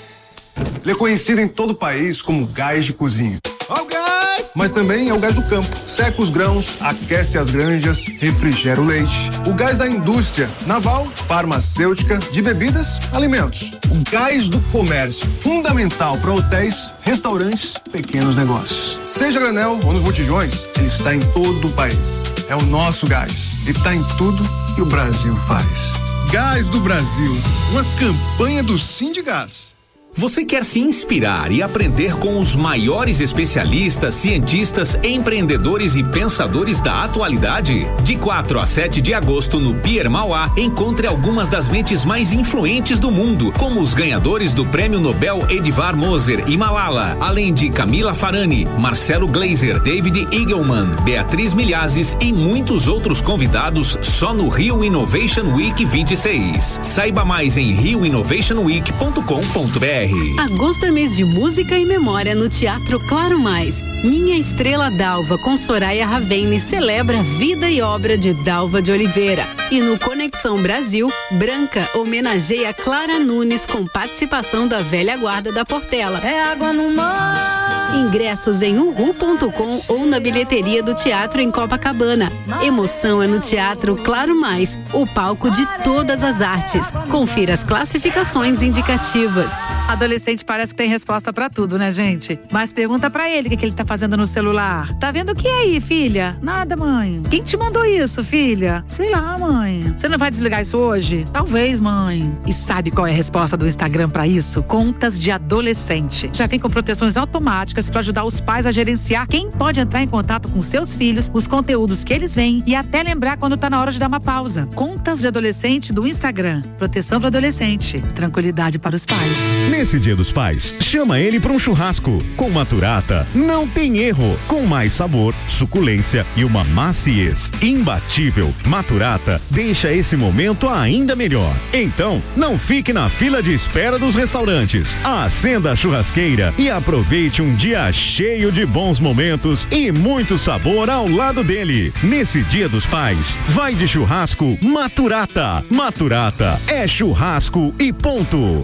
Ele é conhecido em todo o país como gás de cozinha. Ó o gás! Mas também é o gás do campo. Seca os grãos, aquece as granjas, refrigera o leite. O gás da indústria naval, farmacêutica, de bebidas, alimentos. O gás do comércio, fundamental para hotéis, restaurantes, pequenos negócios. Seja granel ou nos botijões, ele está em todo o país. É o nosso gás. E está em tudo que o Brasil faz. Gás do Brasil, uma campanha do Sindigás. Você quer se inspirar e aprender com os maiores especialistas, cientistas, empreendedores e pensadores da atualidade? De quatro a sete de agosto no Pier Mauá, encontre algumas das mentes mais influentes do mundo, como os ganhadores do Prêmio Nobel Edvard Moser e Malala, além de Camila Farani, Marcelo Gleiser, David Eagleman, Beatriz Milhazes e muitos outros convidados só no Rio Innovation Week vinte e seis. Saiba mais em rio innovation week ponto com ponto b r. Agosto é mês de música e memória no Teatro Claro Mais. Minha Estrela Dalva com Soraya Ravenne celebra a vida e obra de Dalva de Oliveira. E no Conexão Brasil, Branca homenageia Clara Nunes com participação da velha guarda da Portela. É água no mar. Ingressos em uhu ponto com ou na bilheteria do teatro em Copacabana. Emoção é no Teatro Claro Mais, o palco de todas as artes. Confira as classificações indicativas. Adolescente parece que tem resposta pra tudo, né, gente? Mas pergunta pra ele o que, que ele tá fazendo no celular. Tá vendo o que aí, filha? Nada, mãe. Quem te mandou isso, filha? Sei lá, mãe. Você não vai desligar isso hoje? Talvez, mãe. E sabe qual é a resposta do Instagram pra isso? Contas de adolescente. Já vem com proteções automáticas pra ajudar os pais a gerenciar quem pode entrar em contato com seus filhos, os conteúdos que eles veem e até lembrar quando tá na hora de dar uma pausa. Contas de adolescente do Instagram. Proteção pro adolescente. Tranquilidade para os pais. Nesse Dia dos Pais, chama ele para um churrasco. Com Maturata, não tem erro. Com mais sabor, suculência e uma maciez imbatível. Maturata deixa esse momento ainda melhor. Então, não fique na fila de espera dos restaurantes. Acenda a churrasqueira e aproveite um dia cheio de bons momentos e muito sabor ao lado dele. Nesse Dia dos Pais, vai de churrasco Maturata. Maturata é churrasco e ponto.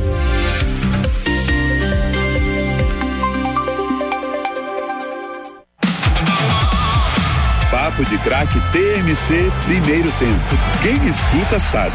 Papo de Craque T M C, primeiro tempo. Quem escuta sabe.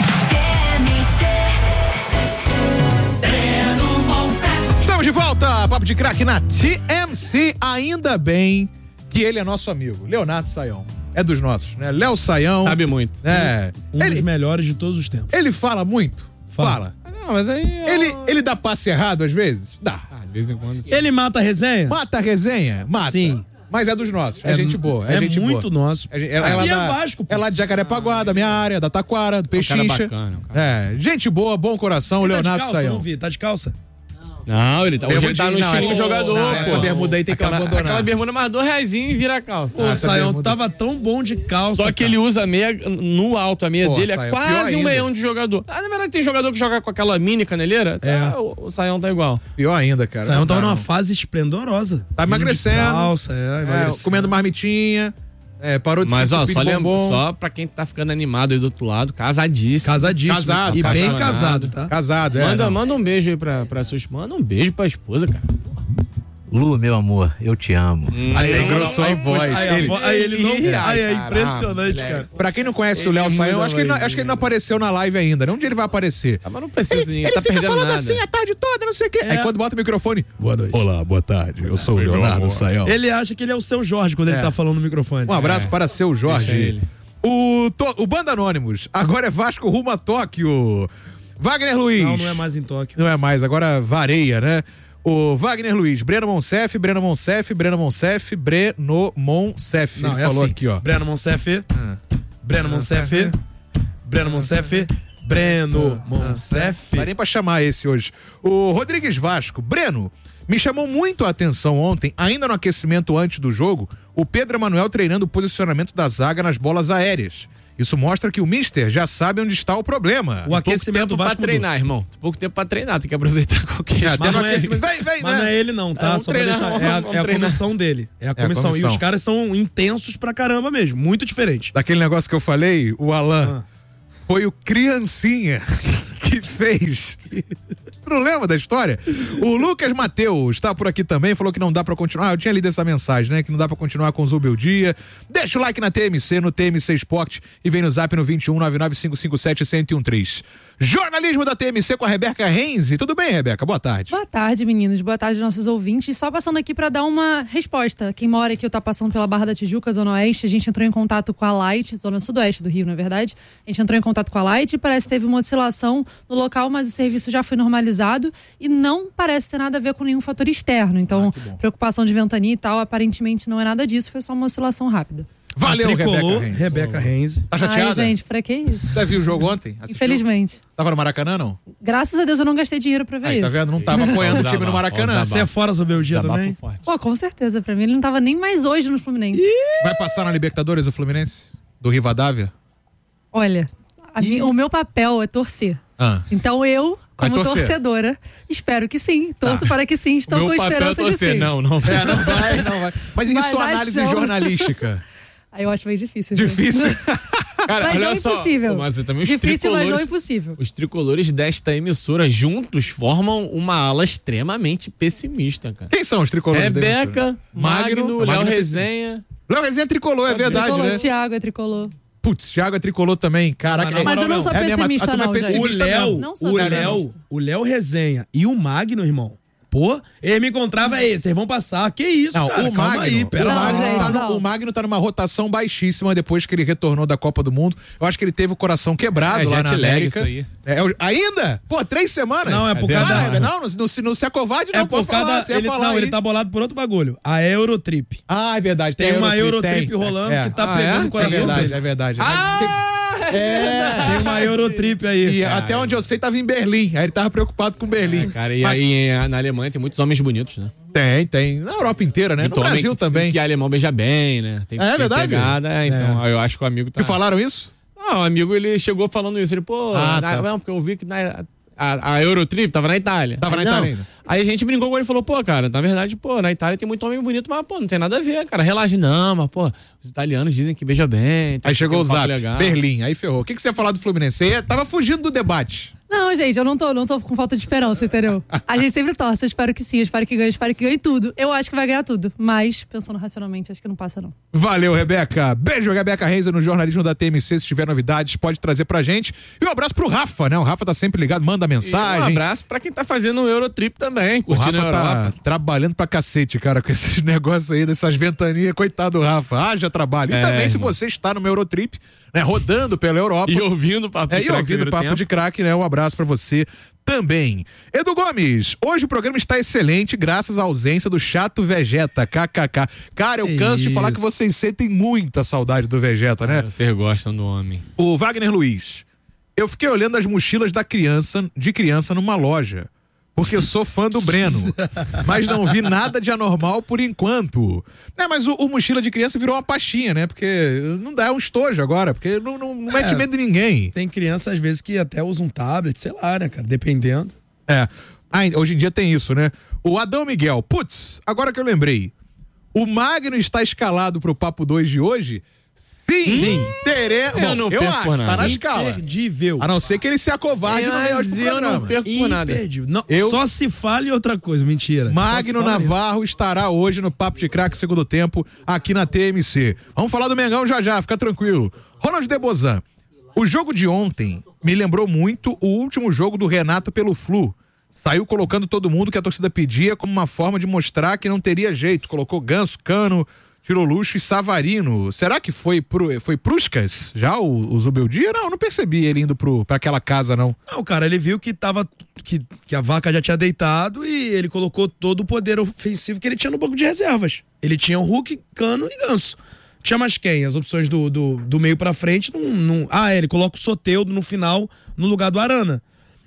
Estamos de volta, Papo de Craque na T M C. Ainda bem que ele é nosso amigo, Leonardo Saião. É dos nossos, né? Léo Saião. Sabe muito. É. Um ele, dos melhores de todos os tempos. Ele fala muito? Fala. Fala. Não, mas aí... Ele, ele dá passe errado às vezes? Dá. Ah, de vez em quando. Ele mata a resenha? Mata a resenha? Mata. Sim. Mas é dos nossos, é, É gente boa. É, é gente muito boa. nosso. É, ela, ela Aqui é da, Vasco, pô. é lá de Jacarepaguá, da minha área, da Taquara, do Pechincha. Um cara bacana, um cara. É, gente boa, bom coração, Ele Leonardo tá de calça, Saião. não vi, tá de calça? Não, ele tá, hoje ele tá no Bermudinho, não, estilo essa- jogador, não, pô. essa bermuda aí tem que aquela, abandonar. Aquela bermuda mais dois reaisinhos e vira a calça. Pô, Ah, o essa Saião bermuda- tava tão bom de calça. Só que cara. ele usa a meia no alto, a meia Pô, dele é Saião, pior quase um ainda. meião de jogador. Ah, na verdade tem jogador que joga com aquela mini caneleira, É. tá, o, o Saião tá igual. Pior ainda, cara. O Saião Não tava dá, numa não. fase esplendorosa. Tá Vindo de emagrecendo. Calça, é, É, emagrecendo. comendo marmitinha. É, parou de Mas se ó, entupir só, de lembra, bombom. só pra quem tá ficando animado aí do outro lado, casadíssimo. Casadíssimo. Casado, E bem apaixonado. casado, tá? Casado, é. Manda, não. manda um beijo aí pra, pra sua esposa. Manda um beijo pra esposa, cara. Lu, meu amor, eu te amo. Aí Não, engrossou não, a não, voz. Aí, a Ele- vo- aí ele não. Ih, Aí é ai, impressionante, caralho, cara. Pra quem não conhece o Ele Léo Saião, muda acho que, ele não, a voz acho que ele não apareceu na live ainda, né? Um dia ele vai aparecer. Ah, mas não precisa, Ele, ninguém ele tá fica perdendo falando nada. assim a tarde toda, não sei o quê. É. Aí quando bota o microfone, boa noite. Olá, boa tarde. Eu sou o Leonardo Saião. Ele acha que ele é o seu Jorge quando É. ele tá falando no microfone. Um abraço para seu Deixa Jorge. ele. O, to- o Banda Anônimos, agora é Vasco rumo a Tóquio. Wagner Luiz. Não, não é mais em Tóquio. Não é mais, agora vareia, né? O Wagner Luiz, Breno Monsef, Breno Monsef, Breno Monsef, Breno Monsef. Não, Ele é falou assim, aqui, ó. Breno Monsef, ah. Breno Monsef, Breno Monsef, Breno Monsef. Não dá nem pra chamar esse hoje. O Rodrigues Vasco, Breno, me chamou muito a atenção ontem, ainda no aquecimento antes do jogo, o Pedro Emanuel treinando o posicionamento da zaga nas bolas aéreas. Isso mostra que o mister já sabe onde está o problema. O aquecimento vai treinar, irmão. Pouco tempo pra treinar, tem que aproveitar qualquer é, mas, não é, vai, vai, mas né? não é ele não, tá? É, Só treinar, pra deixar, é a, vamos é a treinar. comissão dele. É a comissão. É a comissão. E os caras são intensos pra caramba mesmo, muito diferente. Daquele negócio que eu falei, o Alan ah. foi o criancinha que fez... Não lembra da história? O Lucas Mateus está por aqui também, falou que não dá pra continuar. Ah, eu tinha lido essa mensagem, né? Que não dá pra continuar com o Zubeldia. Deixa o like na T M C, no T M C Sport e vem no zap no vinte e um, nove nove cinco cinco sete, um zero um três. Jornalismo da T M C com a Rebeca Renzi. Tudo bem, Rebeca? Boa tarde. Boa tarde, meninos. Boa tarde, nossos ouvintes. Só passando aqui para dar uma resposta. Quem mora aqui ou tá passando pela Barra da Tijuca, Zona Oeste, a gente entrou em contato com a Light, Zona Sudoeste do Rio, na verdade. A gente entrou em contato com a Light e parece que teve uma oscilação no local, mas o serviço já foi normalizado e não parece ter nada a ver com nenhum fator externo. Então, ah, preocupação de ventania e tal, aparentemente não é nada disso, foi só uma oscilação rápida. Valeu, Tricolor, Rebeca Renzi. Rebeca Renzi. Tá chateada? Ai, gente, pra que isso? Você viu o jogo ontem? Assistiu? Infelizmente. Tava no Maracanã, não? Graças a Deus eu não gastei dinheiro pra ver Aí, isso. tá vendo? Não tava apoiando o time no Maracanã. Você é fora sobre o dia também? Pô, com certeza. Pra mim ele não tava nem mais hoje no Fluminense. Vai passar na Libertadores o Fluminense? Do Rivadavia? Olha, a minha, o meu papel é torcer. Ah. Então eu, Vai como torcer. torcedora, espero que sim. Torço Tá. para que sim. Estou com esperança de sim. Não, não vai. É, não vai, não vai. Mas e Mas sua análise achou- jornalística? Aí eu acho meio difícil. gente. Difícil? Cara, Mas olha não só, impossível. Mas também os Difícil, mas não tricolores, impossível. os tricolores desta emissora juntos formam uma ala extremamente pessimista, cara. Quem são os tricolores da emissora? Rebeca, Magno, Léo Magno é Resenha. Léo Resenha é tricolor, é verdade, Tricolor, né? Thiago é tricolor. Putz, Thiago é tricolor também. Caraca, Mas não, Mas eu não sou é mesmo, pessimista, a turma não, é gente. O pessimista Léo, mesmo. Não sou o pessimista. Léo, o Léo Resenha e o Magno, irmão. Pô, ele me encontrava aí, vocês vão passar. Que isso, Não, cara? o Calma Magno, aí, pera o, lá. Magno gente, tá no- não. o Magno tá numa rotação baixíssima depois que ele retornou da Copa do Mundo. Eu acho que ele teve o coração quebrado É, lá na jet lag América. isso aí. É, eu- ainda? Pô, três semanas? Não, é por Ah, causa da- é, não, não, não, se- não se acovarde não, É por pode falar, causa você da. ia Ele, falar não, aí. ele tá bolado por outro bagulho. A Eurotrip. Ah, é verdade. Tem, a uma Eurotrip, Eurotrip tem. rolando É. que tá Ah, pegando é? o coração É verdade, dele. é verdade. Ah! É. Tem uma Eurotrip aí. E até onde eu sei, tava em Berlim. Aí ele tava preocupado com Berlim. É, cara, e Mas- aí eh, na Alemanha tem muitos homens bonitos, né? Tem, tem. Na Europa inteira, né? Muito No homem Brasil que, também. Que alemão beija bem, né? Tem, É tem verdade? Pegada, é, então eu acho que o amigo tá... Te falaram isso? Não, o amigo ele chegou falando isso. Ele, pô, Ah, na- tá. não, porque eu vi que na, a, a Eurotrip tava na Itália. Tava Aí, na não. Itália ainda. Aí a gente brincou com ele e falou, pô, cara, na verdade, pô, na Itália tem muito homem bonito, mas, pô, não tem nada a ver, cara. Relaxa, não, mas, pô, os italianos dizem que beija bem. tem Aí que chegou o ter um papo zap. legal. Berlim. Aí ferrou. O que, que você ia falar do Fluminense? Você ia- tava fugindo do debate. Não, gente, eu não tô, não tô com falta de esperança, entendeu? A gente sempre torce, eu espero que sim, eu espero que ganhe, eu espero que ganhe tudo. Eu acho que vai ganhar tudo, mas, pensando racionalmente, acho que não passa, não. Valeu, Rebeca. Beijo, Rebeca Renza, no jornalismo da T M C. Se tiver novidades, pode trazer pra gente. E um abraço pro Rafa, né? O Rafa tá sempre ligado, manda E mensagem. um abraço pra quem tá fazendo o Eurotrip também, O curtindo Rafa a tá Europa. trabalhando pra cacete, cara, com esses negócios aí, dessas ventanias. Coitado do Rafa. Haja trabalho. E É, também, se irmão. você está no Eurotrip, né, rodando pela Europa. E ouvindo o papo É, de e craque ouvindo no o Papo tempo. de Craque, né? Um abraço pra você também. Edu Gomes, hoje o programa está excelente graças à ausência do chato Vegeta, kkk. Cara, eu Que canso de falar isso. que vocês sentem muita saudade do Vegeta, né? Vocês gostam do homem. O Wagner Luiz, eu fiquei olhando as mochilas da criança, de criança numa loja, porque eu sou fã do Breno, mas não vi nada de anormal por enquanto. É, mas o, o mochila de criança virou uma pastinha, né? Porque não dá, é um estojo agora, porque não, não, não mete É. medo de ninguém. Tem criança, às vezes, que até usa um tablet, sei lá, né, cara? Dependendo. É, ah, hoje em dia tem isso, né? O Adão Miguel, putz, agora que eu lembrei, o Magno está escalado pro Papo dois de hoje? Sim, Sim. teremos. Eu não eu perco acho, por tá nada. na escala. Imperdível. A não ser que ele se acovarde no meio Mas do eu programa. não perco por nada. Imperdível. Não, Eu- Só se fale outra coisa, mentira. Magno Só se fala isso. Navarro estará hoje no Papo de Craque segundo tempo, aqui na T M C. Vamos falar do Mengão já já, fica tranquilo. Ronald Debozan, o jogo de ontem me lembrou muito o último jogo do Renato pelo Flu. Saiu colocando todo mundo que a torcida pedia como uma forma de mostrar que não teria jeito. Colocou Ganso, Cano, Tirou Luxo e Savarino. Será que foi pro, foi Pruscas já o, o Zubeldia? Não, não percebi ele indo pro, pra aquela casa, não. Não, cara, ele viu que tava. Que, que a vaca já tinha deitado e ele colocou todo o poder ofensivo que ele tinha no banco de reservas. Ele tinha o Hulk, Cano e Ganso. Tinha mais quem? As opções do, do, do meio pra frente. Não, não... Ah, ele coloca o Soteldo no final, no lugar do Arana.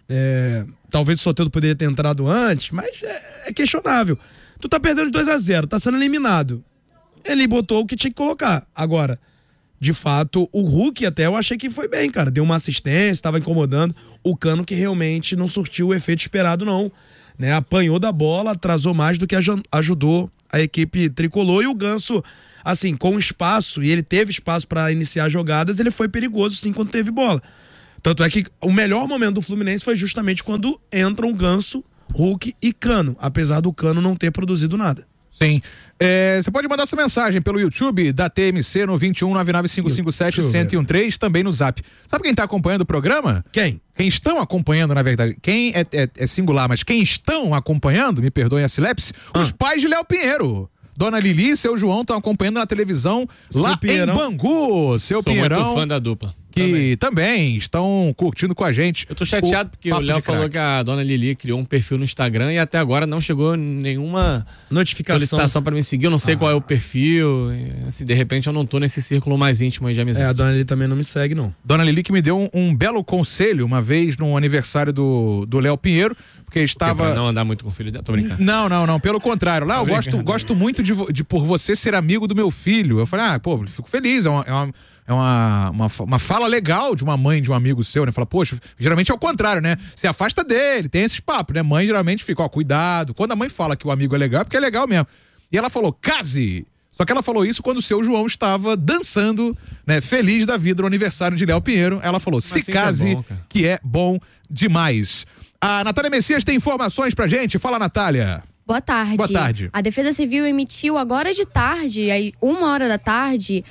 É, talvez o Soteldo poderia ter entrado antes, mas é, é questionável. Tu tá perdendo de dois a zero, tá sendo eliminado. Ele botou o que tinha que colocar. Agora, de fato, o Hulk até eu achei que foi bem, cara. Deu uma assistência, tava incomodando. O Cano que realmente não surtiu o efeito esperado, não. Né? Apanhou da bola, atrasou mais do que ajudou a equipe tricolor. E o Ganso, assim, com espaço, e ele teve espaço para iniciar jogadas, ele foi perigoso sim quando teve bola. Tanto é que o melhor momento do Fluminense foi justamente quando entram Ganso, Hulk e Cano, apesar do Cano não ter produzido nada. Sim. É, você pode mandar essa mensagem pelo YouTube da T M C no vinte e um nove nove cinco cinco sete um zero um três, também no Zap. Sabe quem tá acompanhando o programa? Quem? Quem estão acompanhando, na verdade. Quem é, é, é singular, mas quem estão acompanhando, me perdoem a silepse, ah. os pais de Léo Pinheiro. Dona Lili e seu João estão acompanhando na televisão lá em Bangu. Seu Sou Pinheirão. Muito fã da dupla. Que também. também estão curtindo com a gente. Eu tô chateado o porque o Léo falou que a Dona Lili criou um perfil no Instagram e até agora não chegou nenhuma notificação solicitação para me seguir. Eu não sei ah. qual é o perfil. Se de repente eu não tô nesse círculo mais íntimo aí de amizade. É, a Dona Lili também não me segue, não. Dona Lili que me deu um, um belo conselho uma vez no aniversário do, do Léo Pinheiro. Porque estava. Porque não andar muito com o filho dela, tô brincando. Não, não, não, pelo contrário. Lá eu gosto, gosto muito de, de por você ser amigo do meu filho. Eu falei, ah, pô, fico feliz. É uma, é uma, é uma, uma, uma fala legal de uma mãe de um amigo seu, né? Fala, poxa, geralmente é o contrário, né? Se afasta dele, tem esses papos, né? Mãe geralmente fica, ó, cuidado. Quando a mãe fala que o amigo é legal, é porque é legal mesmo. E ela falou, case! Só que ela falou isso quando o seu João estava dançando, né? Feliz da vida no aniversário de Léo Pinheiro. Ela falou, se case, é bom, que é bom demais. A Natália Messias tem informações pra gente. Fala, Natália. Boa tarde. Boa tarde. A Defesa Civil emitiu agora de tarde, aí uma hora da tarde,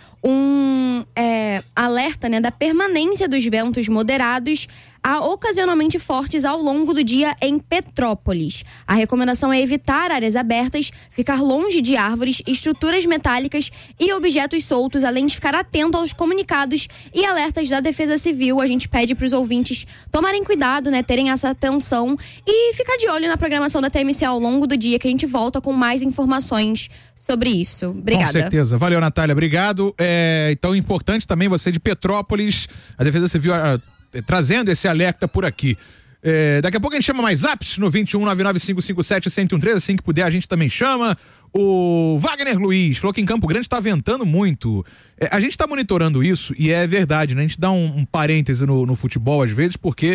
um é, alerta, né, da permanência dos ventos moderados a ocasionalmente fortes ao longo do dia em Petrópolis. A recomendação é evitar áreas abertas, ficar longe de árvores, estruturas metálicas e objetos soltos, além de ficar atento aos comunicados e alertas da Defesa Civil. A gente pede para os ouvintes tomarem cuidado, né, terem essa atenção e ficar de olho na programação da T M C ao longo do dia, que a gente volta com mais informações sobre isso. Obrigada. Com certeza. Valeu, Natália. Obrigado. É, então, importante também você de Petrópolis, a Defesa Civil a, trazendo esse alerta por aqui. É, daqui a pouco a gente chama mais apps no vinte e um nove nove cinco cinco sete um zero um três, assim que puder a gente também chama. O Wagner Luiz falou que em Campo Grande está ventando muito. É, a gente está monitorando isso e é verdade, né? A gente dá um, um parêntese no, no futebol às vezes, porque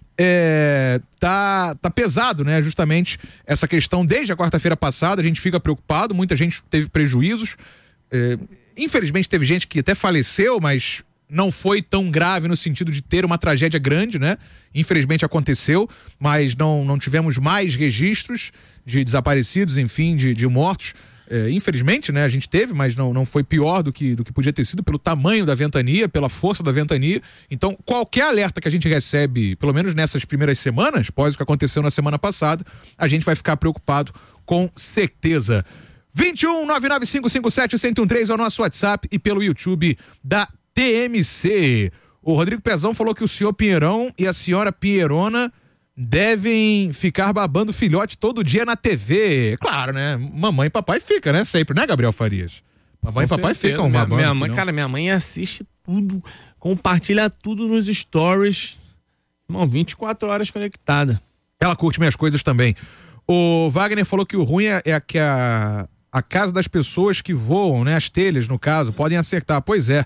é, tá, tá pesado, né? Justamente essa questão desde a quarta-feira passada, a gente fica preocupado, muita gente teve prejuízos. É, infelizmente teve gente que até faleceu, mas não foi tão grave no sentido de ter uma tragédia grande, né? Infelizmente aconteceu, mas não, não tivemos mais registros de desaparecidos, enfim, de, de mortos. É, infelizmente, né? A gente teve, mas não, não foi pior do que, do que podia ter sido pelo tamanho da ventania, pela força da ventania. Então, qualquer alerta que a gente recebe, pelo menos nessas primeiras semanas, após o que aconteceu na semana passada, a gente vai ficar preocupado com certeza. vinte e um nove nove cinco cinco sete um zero um três é o nosso WhatsApp e pelo YouTube da T M C. O Rodrigo Pezão falou que o senhor Pinheirão e a senhora Pinheirona devem ficar babando filhote todo dia na T V. Claro, né? Mamãe e papai fica, né? Sempre, né, Gabriel Farias? Mamãe Com e papai certeza. ficam minha, babando. Minha mãe, cara, minha mãe assiste tudo, compartilha tudo nos stories. Irmão, vinte e quatro horas conectada. Ela curte minhas coisas também. O Wagner falou que o ruim é, é que a, a casa das pessoas que voam, né? As telhas, no caso, podem acertar. Pois é.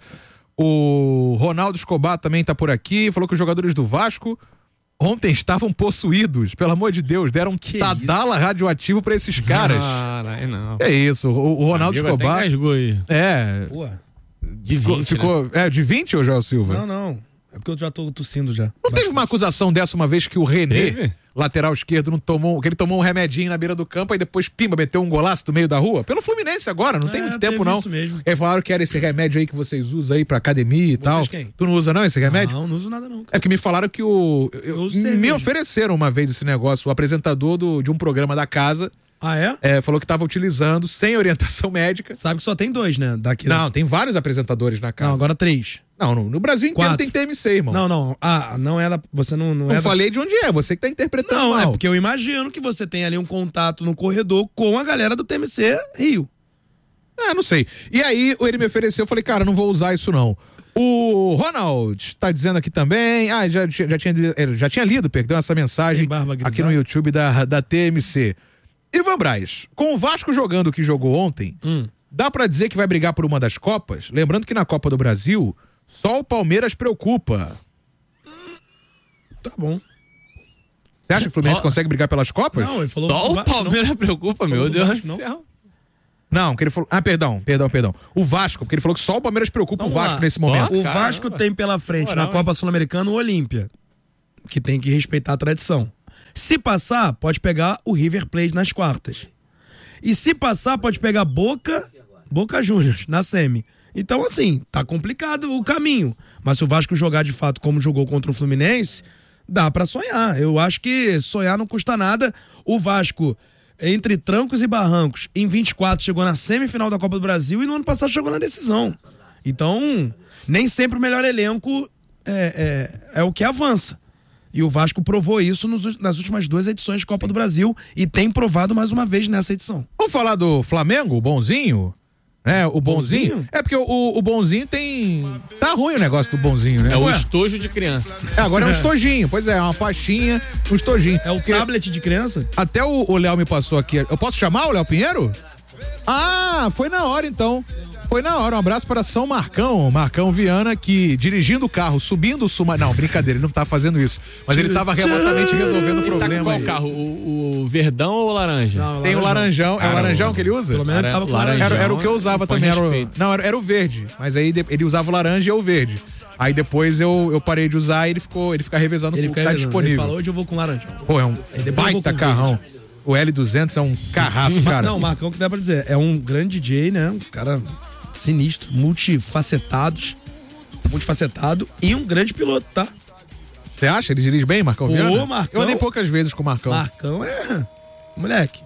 O Ronaldo Escobar também tá por aqui, falou que os jogadores do Vasco ontem estavam possuídos, pelo amor de Deus, deram um tadala radioativo pra esses caras. Caralho, não. É isso, o, o Ronaldo Amigo Escobar. até engasgou aí. É. Pô, de ficou, vinte, ficou né? É, de vinte, ô Joel Silva? Não, não. É porque eu já tô tossindo já. Não teve uma acusação dessa uma vez que o René, Teve? lateral esquerdo, não tomou, que ele tomou um remedinho na beira do campo e depois, pimba, meteu um golaço do meio da rua? Pelo Fluminense agora, não É, tem muito teve tempo não. isso mesmo. Eles falaram que era esse remédio aí que vocês usam aí pra academia e tal. quem? Tu não usa não esse remédio? Não, não uso nada não. É que me falaram que o... eu- uso me cerveja. ofereceram uma vez esse negócio, o apresentador do, de um programa da casa Ah, é? É, falou que tava utilizando sem orientação médica. Sabe que só tem dois, né? Daqui, Não, tem vários apresentadores na casa. Não, agora três. Não, no, no Brasil inteiro Quatro. tem T M C, irmão. Não, não. Ah, não é da... Você não, não Não é da- falei de onde é, você que tá interpretando Não, mal. é porque eu imagino que você tem ali um contato no corredor com a galera do T M C Rio. Ah, não sei. E aí ele me ofereceu, eu falei, cara, não vou usar isso não. O Ronald tá dizendo aqui também, ah, já, já, tinha, já tinha lido, perdão, essa mensagem aqui no YouTube da, da T M C. Ivan Braz, com o Vasco jogando o que jogou ontem, hum. dá pra dizer que vai brigar por uma das Copas? Lembrando que na Copa do Brasil, só o Palmeiras preocupa. Tá bom. Você acha que o Fluminense Ó, consegue brigar pelas Copas? Não, ele falou Só do o Vasco, Palmeiras não. preocupa, meu Falou do Deus Vasco, do não. céu. Não, que ele falou. Ah, perdão, perdão, perdão. O Vasco, porque ele falou que só o Palmeiras preocupa Vamos o Vasco lá. nesse momento. O Vasco tem pela frente Moral, na Copa Sul-Americana o Olímpia, que tem que respeitar a tradição. Se passar, pode pegar o River Plate nas quartas. E se passar, pode pegar Boca, Boca Juniors na semi. Então, assim, tá complicado o caminho. Mas se o Vasco jogar de fato como jogou contra o Fluminense, dá pra sonhar. Eu acho que sonhar não custa nada. O Vasco, entre trancos e barrancos, em vinte e quatro chegou na semifinal da Copa do Brasil e no ano passado chegou na decisão. Então, nem sempre o melhor elenco é, é, é o que avança. E o Vasco provou isso nos, nas últimas duas edições de Copa do Brasil e tem provado mais uma vez nessa edição. Vamos falar do Flamengo, o bonzinho? É, o bonzinho? Bonzinho? É porque o, o bonzinho tem... Tá ruim o negócio do bonzinho, né? É o Ué. estojo de criança. É, agora é um estojinho. Pois é, é uma pastinha, um estojinho. É o tablet de criança? Até o o Léo me passou aqui. Eu posso chamar o Léo Pinheiro? Ah, foi na hora então. Foi na hora. Um abraço para São Marcão, Marcão Viana, que dirigindo o carro, subindo o Suma... Não, brincadeira, ele não tá fazendo isso. Mas ele tava remotamente resolvendo o Ele tá com problema qual aí. carro? O, o verdão ou o laranja? Não, Tem o laranjão. É o laranjão que ele usa? Pelo menos ele tava com laranja. Era, era o que eu usava Com também. Era o, respeito. não, era, era o verde. Mas aí de- ele usava o laranja e eu o verde. Aí depois eu, eu parei de usar e ele ficou, ele fica revezando Ele o que fica tá revezando. disponível. Ele falou, hoje eu vou com laranja. Pô, é um depois eu vou baita com carrão. O L duzentos é um carrasco, cara. Não, o Marcão que dá pra dizer. É um grande D J, né? Um cara sinistro, multifacetados, multifacetado e um grande piloto, tá? Você acha? Ele dirige bem, Marcão Ô, Viana? Marcão. Eu andei poucas vezes com o Marcão. Marcão é... Moleque.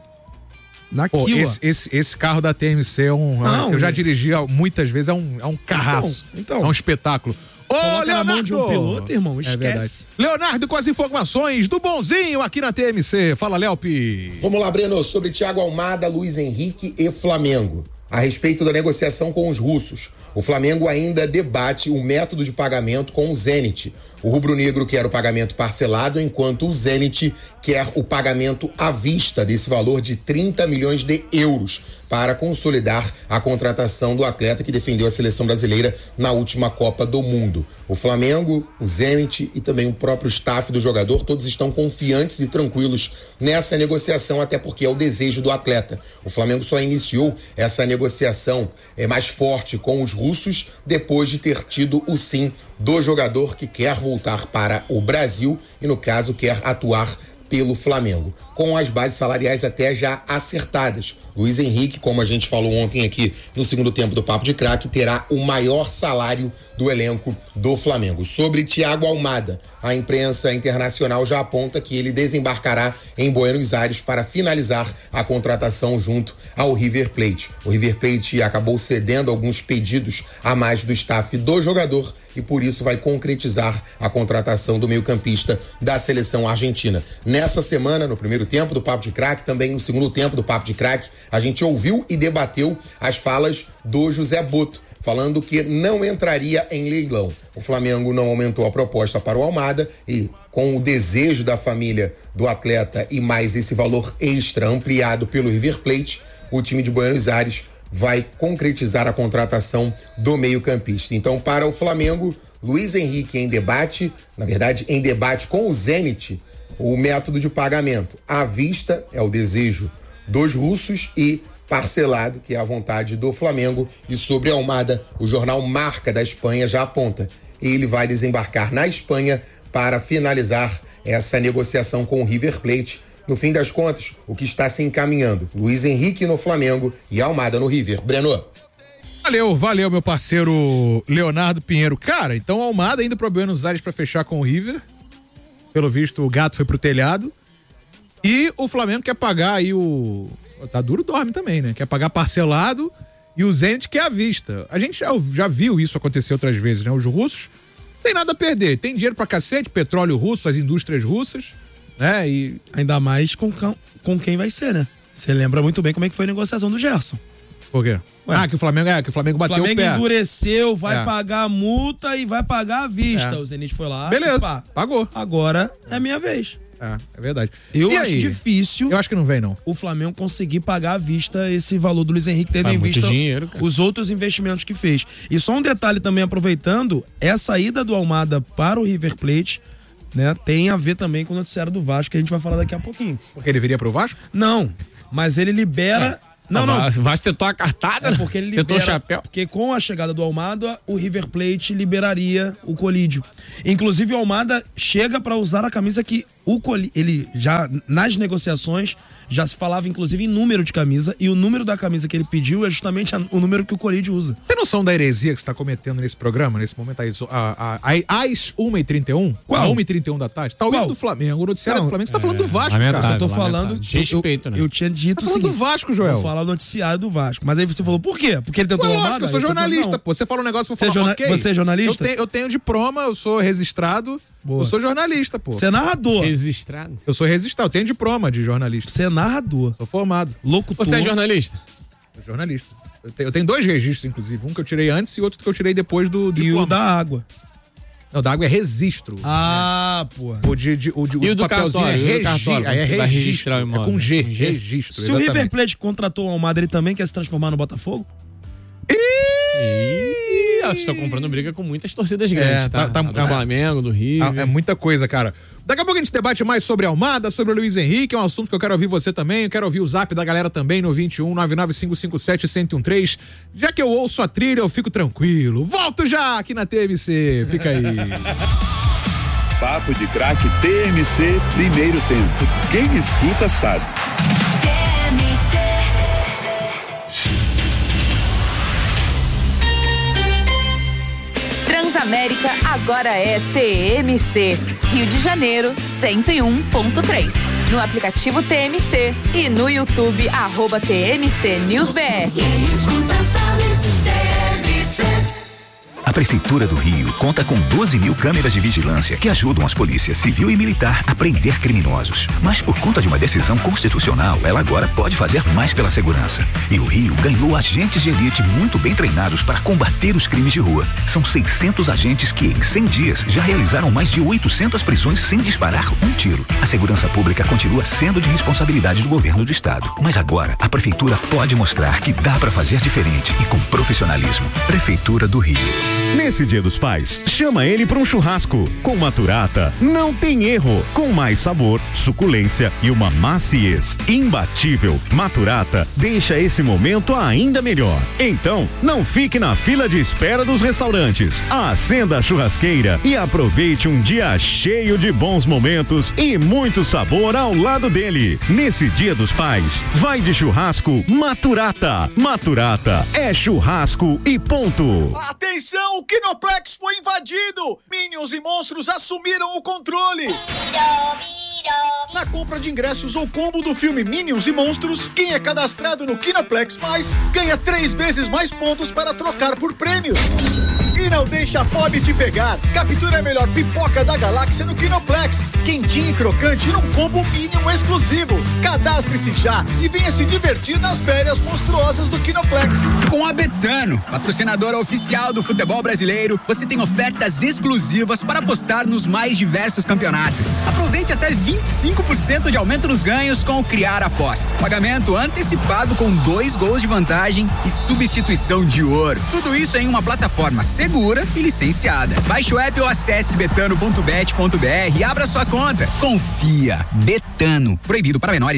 Na Pô, quila. esse, esse, esse carro da T M C é um... Não, eu já né? dirigi muitas vezes, é um, é um carrasco. Então, então. É um espetáculo. Ô, Coloca Leonardo! na mão de um piloto, irmão, É esquece. verdade. Leonardo com as informações do bonzinho aqui na T M C. Fala, Léopi. Vamos lá, Breno, sobre Thiago Almada, Luiz Henrique e Flamengo. A respeito da negociação com os russos, o Flamengo ainda debate o método de pagamento com o Zenit. O rubro-negro quer o pagamento parcelado, enquanto o Zenit quer o pagamento à vista desse valor de trinta milhões de euros para consolidar a contratação do atleta que defendeu a seleção brasileira na última Copa do Mundo. O Flamengo, o Zenit e também o próprio staff do jogador, todos estão confiantes e tranquilos nessa negociação, até porque é o desejo do atleta. O Flamengo só iniciou essa negociação é, mais forte com os russos depois de ter tido o sim do jogador que quer voltar para o Brasil e, no caso, quer atuar pelo Flamengo, com as bases salariais até já acertadas. Luiz Henrique, como a gente falou ontem aqui no segundo tempo do Papo de Craque, terá o maior salário do elenco do Flamengo. Sobre Thiago Almada, a imprensa internacional já aponta que ele desembarcará em Buenos Aires para finalizar a contratação junto ao River Plate. O River Plate acabou cedendo alguns pedidos a mais do staff do jogador e por isso vai concretizar a contratação do meio-campista da seleção argentina. Nessa semana, no primeiro tempo do Papo de Craque, também no segundo tempo do Papo de Craque, a gente ouviu e debateu as falas do José Boto, falando que não entraria em leilão. O Flamengo não aumentou a proposta para o Almada e, com o desejo da família do atleta e mais esse valor extra ampliado pelo River Plate, o time de Buenos Aires vai concretizar a contratação do meio-campista. Então, para o Flamengo, Luiz Henrique em debate, na verdade, em debate com o Zenit, o método de pagamento à vista é o desejo dos russos e parcelado, que é a vontade do Flamengo. E sobre Almada, o jornal Marca da Espanha já aponta. Ele vai desembarcar na Espanha para finalizar essa negociação com o River Plate. No fim das contas, o que está se encaminhando, Luiz Henrique no Flamengo e Almada no River. Breno. Valeu, valeu, meu parceiro Leonardo Pinheiro. Cara, então o Almada indo para Buenos Aires para fechar com o River. Pelo visto, o gato foi pro telhado. E o Flamengo quer pagar aí o... Tá duro, dorme também, né? Quer pagar parcelado e o Zenit quer à vista. A gente já, já viu isso acontecer outras vezes, né? Os russos não tem nada a perder. Tem dinheiro pra cacete, petróleo russo, as indústrias russas, né? E... Ainda mais com, com quem vai ser, né? Você lembra muito bem como é que foi a negociação do Gerson. Por quê? Ué, ah, que o Flamengo, é, que o Flamengo bateu o pé. O Flamengo endureceu, vai é. pagar a multa e vai pagar a vista. É. O Zenit foi lá. Beleza, e pá, pagou. Agora é a minha vez. É, é verdade. Eu e acho aí? difícil. Eu acho que não vem, não. O Flamengo conseguir pagar à vista esse valor do Luiz Henrique, tendo Faz em muito vista dinheiro, cara. os outros investimentos que fez. E só um detalhe também, aproveitando, essa ida do Almada para o River Plate, né, tem a ver também com o noticiário do Vasco, que a gente vai falar daqui a pouquinho. Porque ele viria pro Vasco? Não, mas ele libera... É. Não, não. O Vasco tentou a cartada, é né? porque ele libera, tentou o chapéu. Porque com a chegada do Almada, o River Plate liberaria o Colídio. Inclusive, o Almada chega para usar a camisa que o Colídio, ele já, nas negociações, já se falava inclusive em número de camisa, e o número da camisa que ele pediu é justamente a, o número que o Colídio usa. Tem noção da heresia que você tá cometendo nesse programa, nesse momento, às, a, a, às uma e trinta e um? Qual? uma e trinta e um da tarde? Tá o hino do Flamengo, o noticiário Não, do Flamengo, você tá é, falando do Vasco, lamentável, cara. Eu tô lamentável. falando... Respeito, eu, né? eu tinha dito Tá o falando seguinte... do Vasco, Joel. Vou falar o noticiário do Vasco. Mas aí você falou, por quê? Porque ele tentou Ué, o lógico, Almada? eu sou Então, jornalista, não. pô. Você fala um negócio, eu Você vou é falar, jorna- ok. você é jornalista? Eu tenho, eu tenho diploma, eu sou registrado. Boa. Eu sou jornalista, pô. Você é narrador. Registrado. Eu sou registrado, eu tenho diploma de jornalista. Você é narrador. Sou formado. Locutor. Você é jornalista? Sou jornalista. Eu tenho, eu tenho dois registros, inclusive. Um que eu tirei antes e outro que eu tirei depois do E diploma. o da água. Não, da água é registro. Ah, pô. O de, de, o de, E o do papelzinho cartório? é E o do regi- cartório, aí é quando você vai registro. registrar o É imóvel? com G, Com G? registro. Se o River exatamente. Plate contratou o Almada, ele também quer se transformar no Botafogo? Ih, vocês estão comprando briga com muitas torcidas grandes, É, tá? tá- tá- A do é- Flamengo, do River. É muita coisa, cara. Daqui a pouco a gente debate mais sobre Almada, sobre o Luiz Henrique, é um assunto que eu quero ouvir você também, eu quero ouvir o zap da galera também no vinte e um, nove nove cinco cinco sete, um zero um três. Já que eu ouço a trilha, eu fico tranquilo. Volto já aqui na T M C, fica aí. Papo de Craque T M C, primeiro tempo. Quem escuta sabe. Transamérica agora é T M C. Rio de Janeiro, cento e um ponto três. No aplicativo T M C e no YouTube, arroba T M C News B R. A Prefeitura do Rio conta com doze mil câmeras de vigilância que ajudam as polícias civil e militar a prender criminosos. Mas por conta de uma decisão constitucional, ela agora pode fazer mais pela segurança. E o Rio ganhou agentes de elite muito bem treinados para combater os crimes de rua. São seiscentos agentes que, em cem dias, já realizaram mais de oitocentas prisões sem disparar um tiro. A segurança pública continua sendo de responsabilidade do governo do estado. Mas agora, a Prefeitura pode mostrar que dá para fazer diferente e com profissionalismo. Prefeitura do Rio. Nesse Dia dos Pais, chama ele para um churrasco. Com Maturata, não tem erro. Com mais sabor, suculência e uma maciez imbatível. Maturata deixa esse momento ainda melhor. Então, não fique na fila de espera dos restaurantes. Acenda a churrasqueira e aproveite um dia cheio de bons momentos e muito sabor ao lado dele. Nesse Dia dos Pais, vai de churrasco Maturata. Maturata é churrasco e ponto. Atenção, o Kinoplex foi invadido! Minions e monstros assumiram o controle! Na compra de ingressos ou combo do filme Minions e Monstros, quem é cadastrado no Kinoplex Mais ganha três vezes mais pontos para trocar por prêmios. E não deixa a fome te pegar. Captura a melhor pipoca da galáxia no Kinoplex. Quentinha e crocante num combo Minion exclusivo. Cadastre-se já e venha se divertir nas férias monstruosas do Kinoplex. Com a Betano, patrocinadora oficial do futebol brasileiro, você tem ofertas exclusivas para apostar nos mais diversos campeonatos. Aproveite até vinte e cinco por cento de aumento nos ganhos com o Criar Aposta. Pagamento antecipado com dois gols de vantagem e substituição de ouro. Tudo isso em uma plataforma segura e licenciada. Baixe o app ou acesse betano ponto bet ponto br e abra sua conta. Confia. Betano. Proibido para menores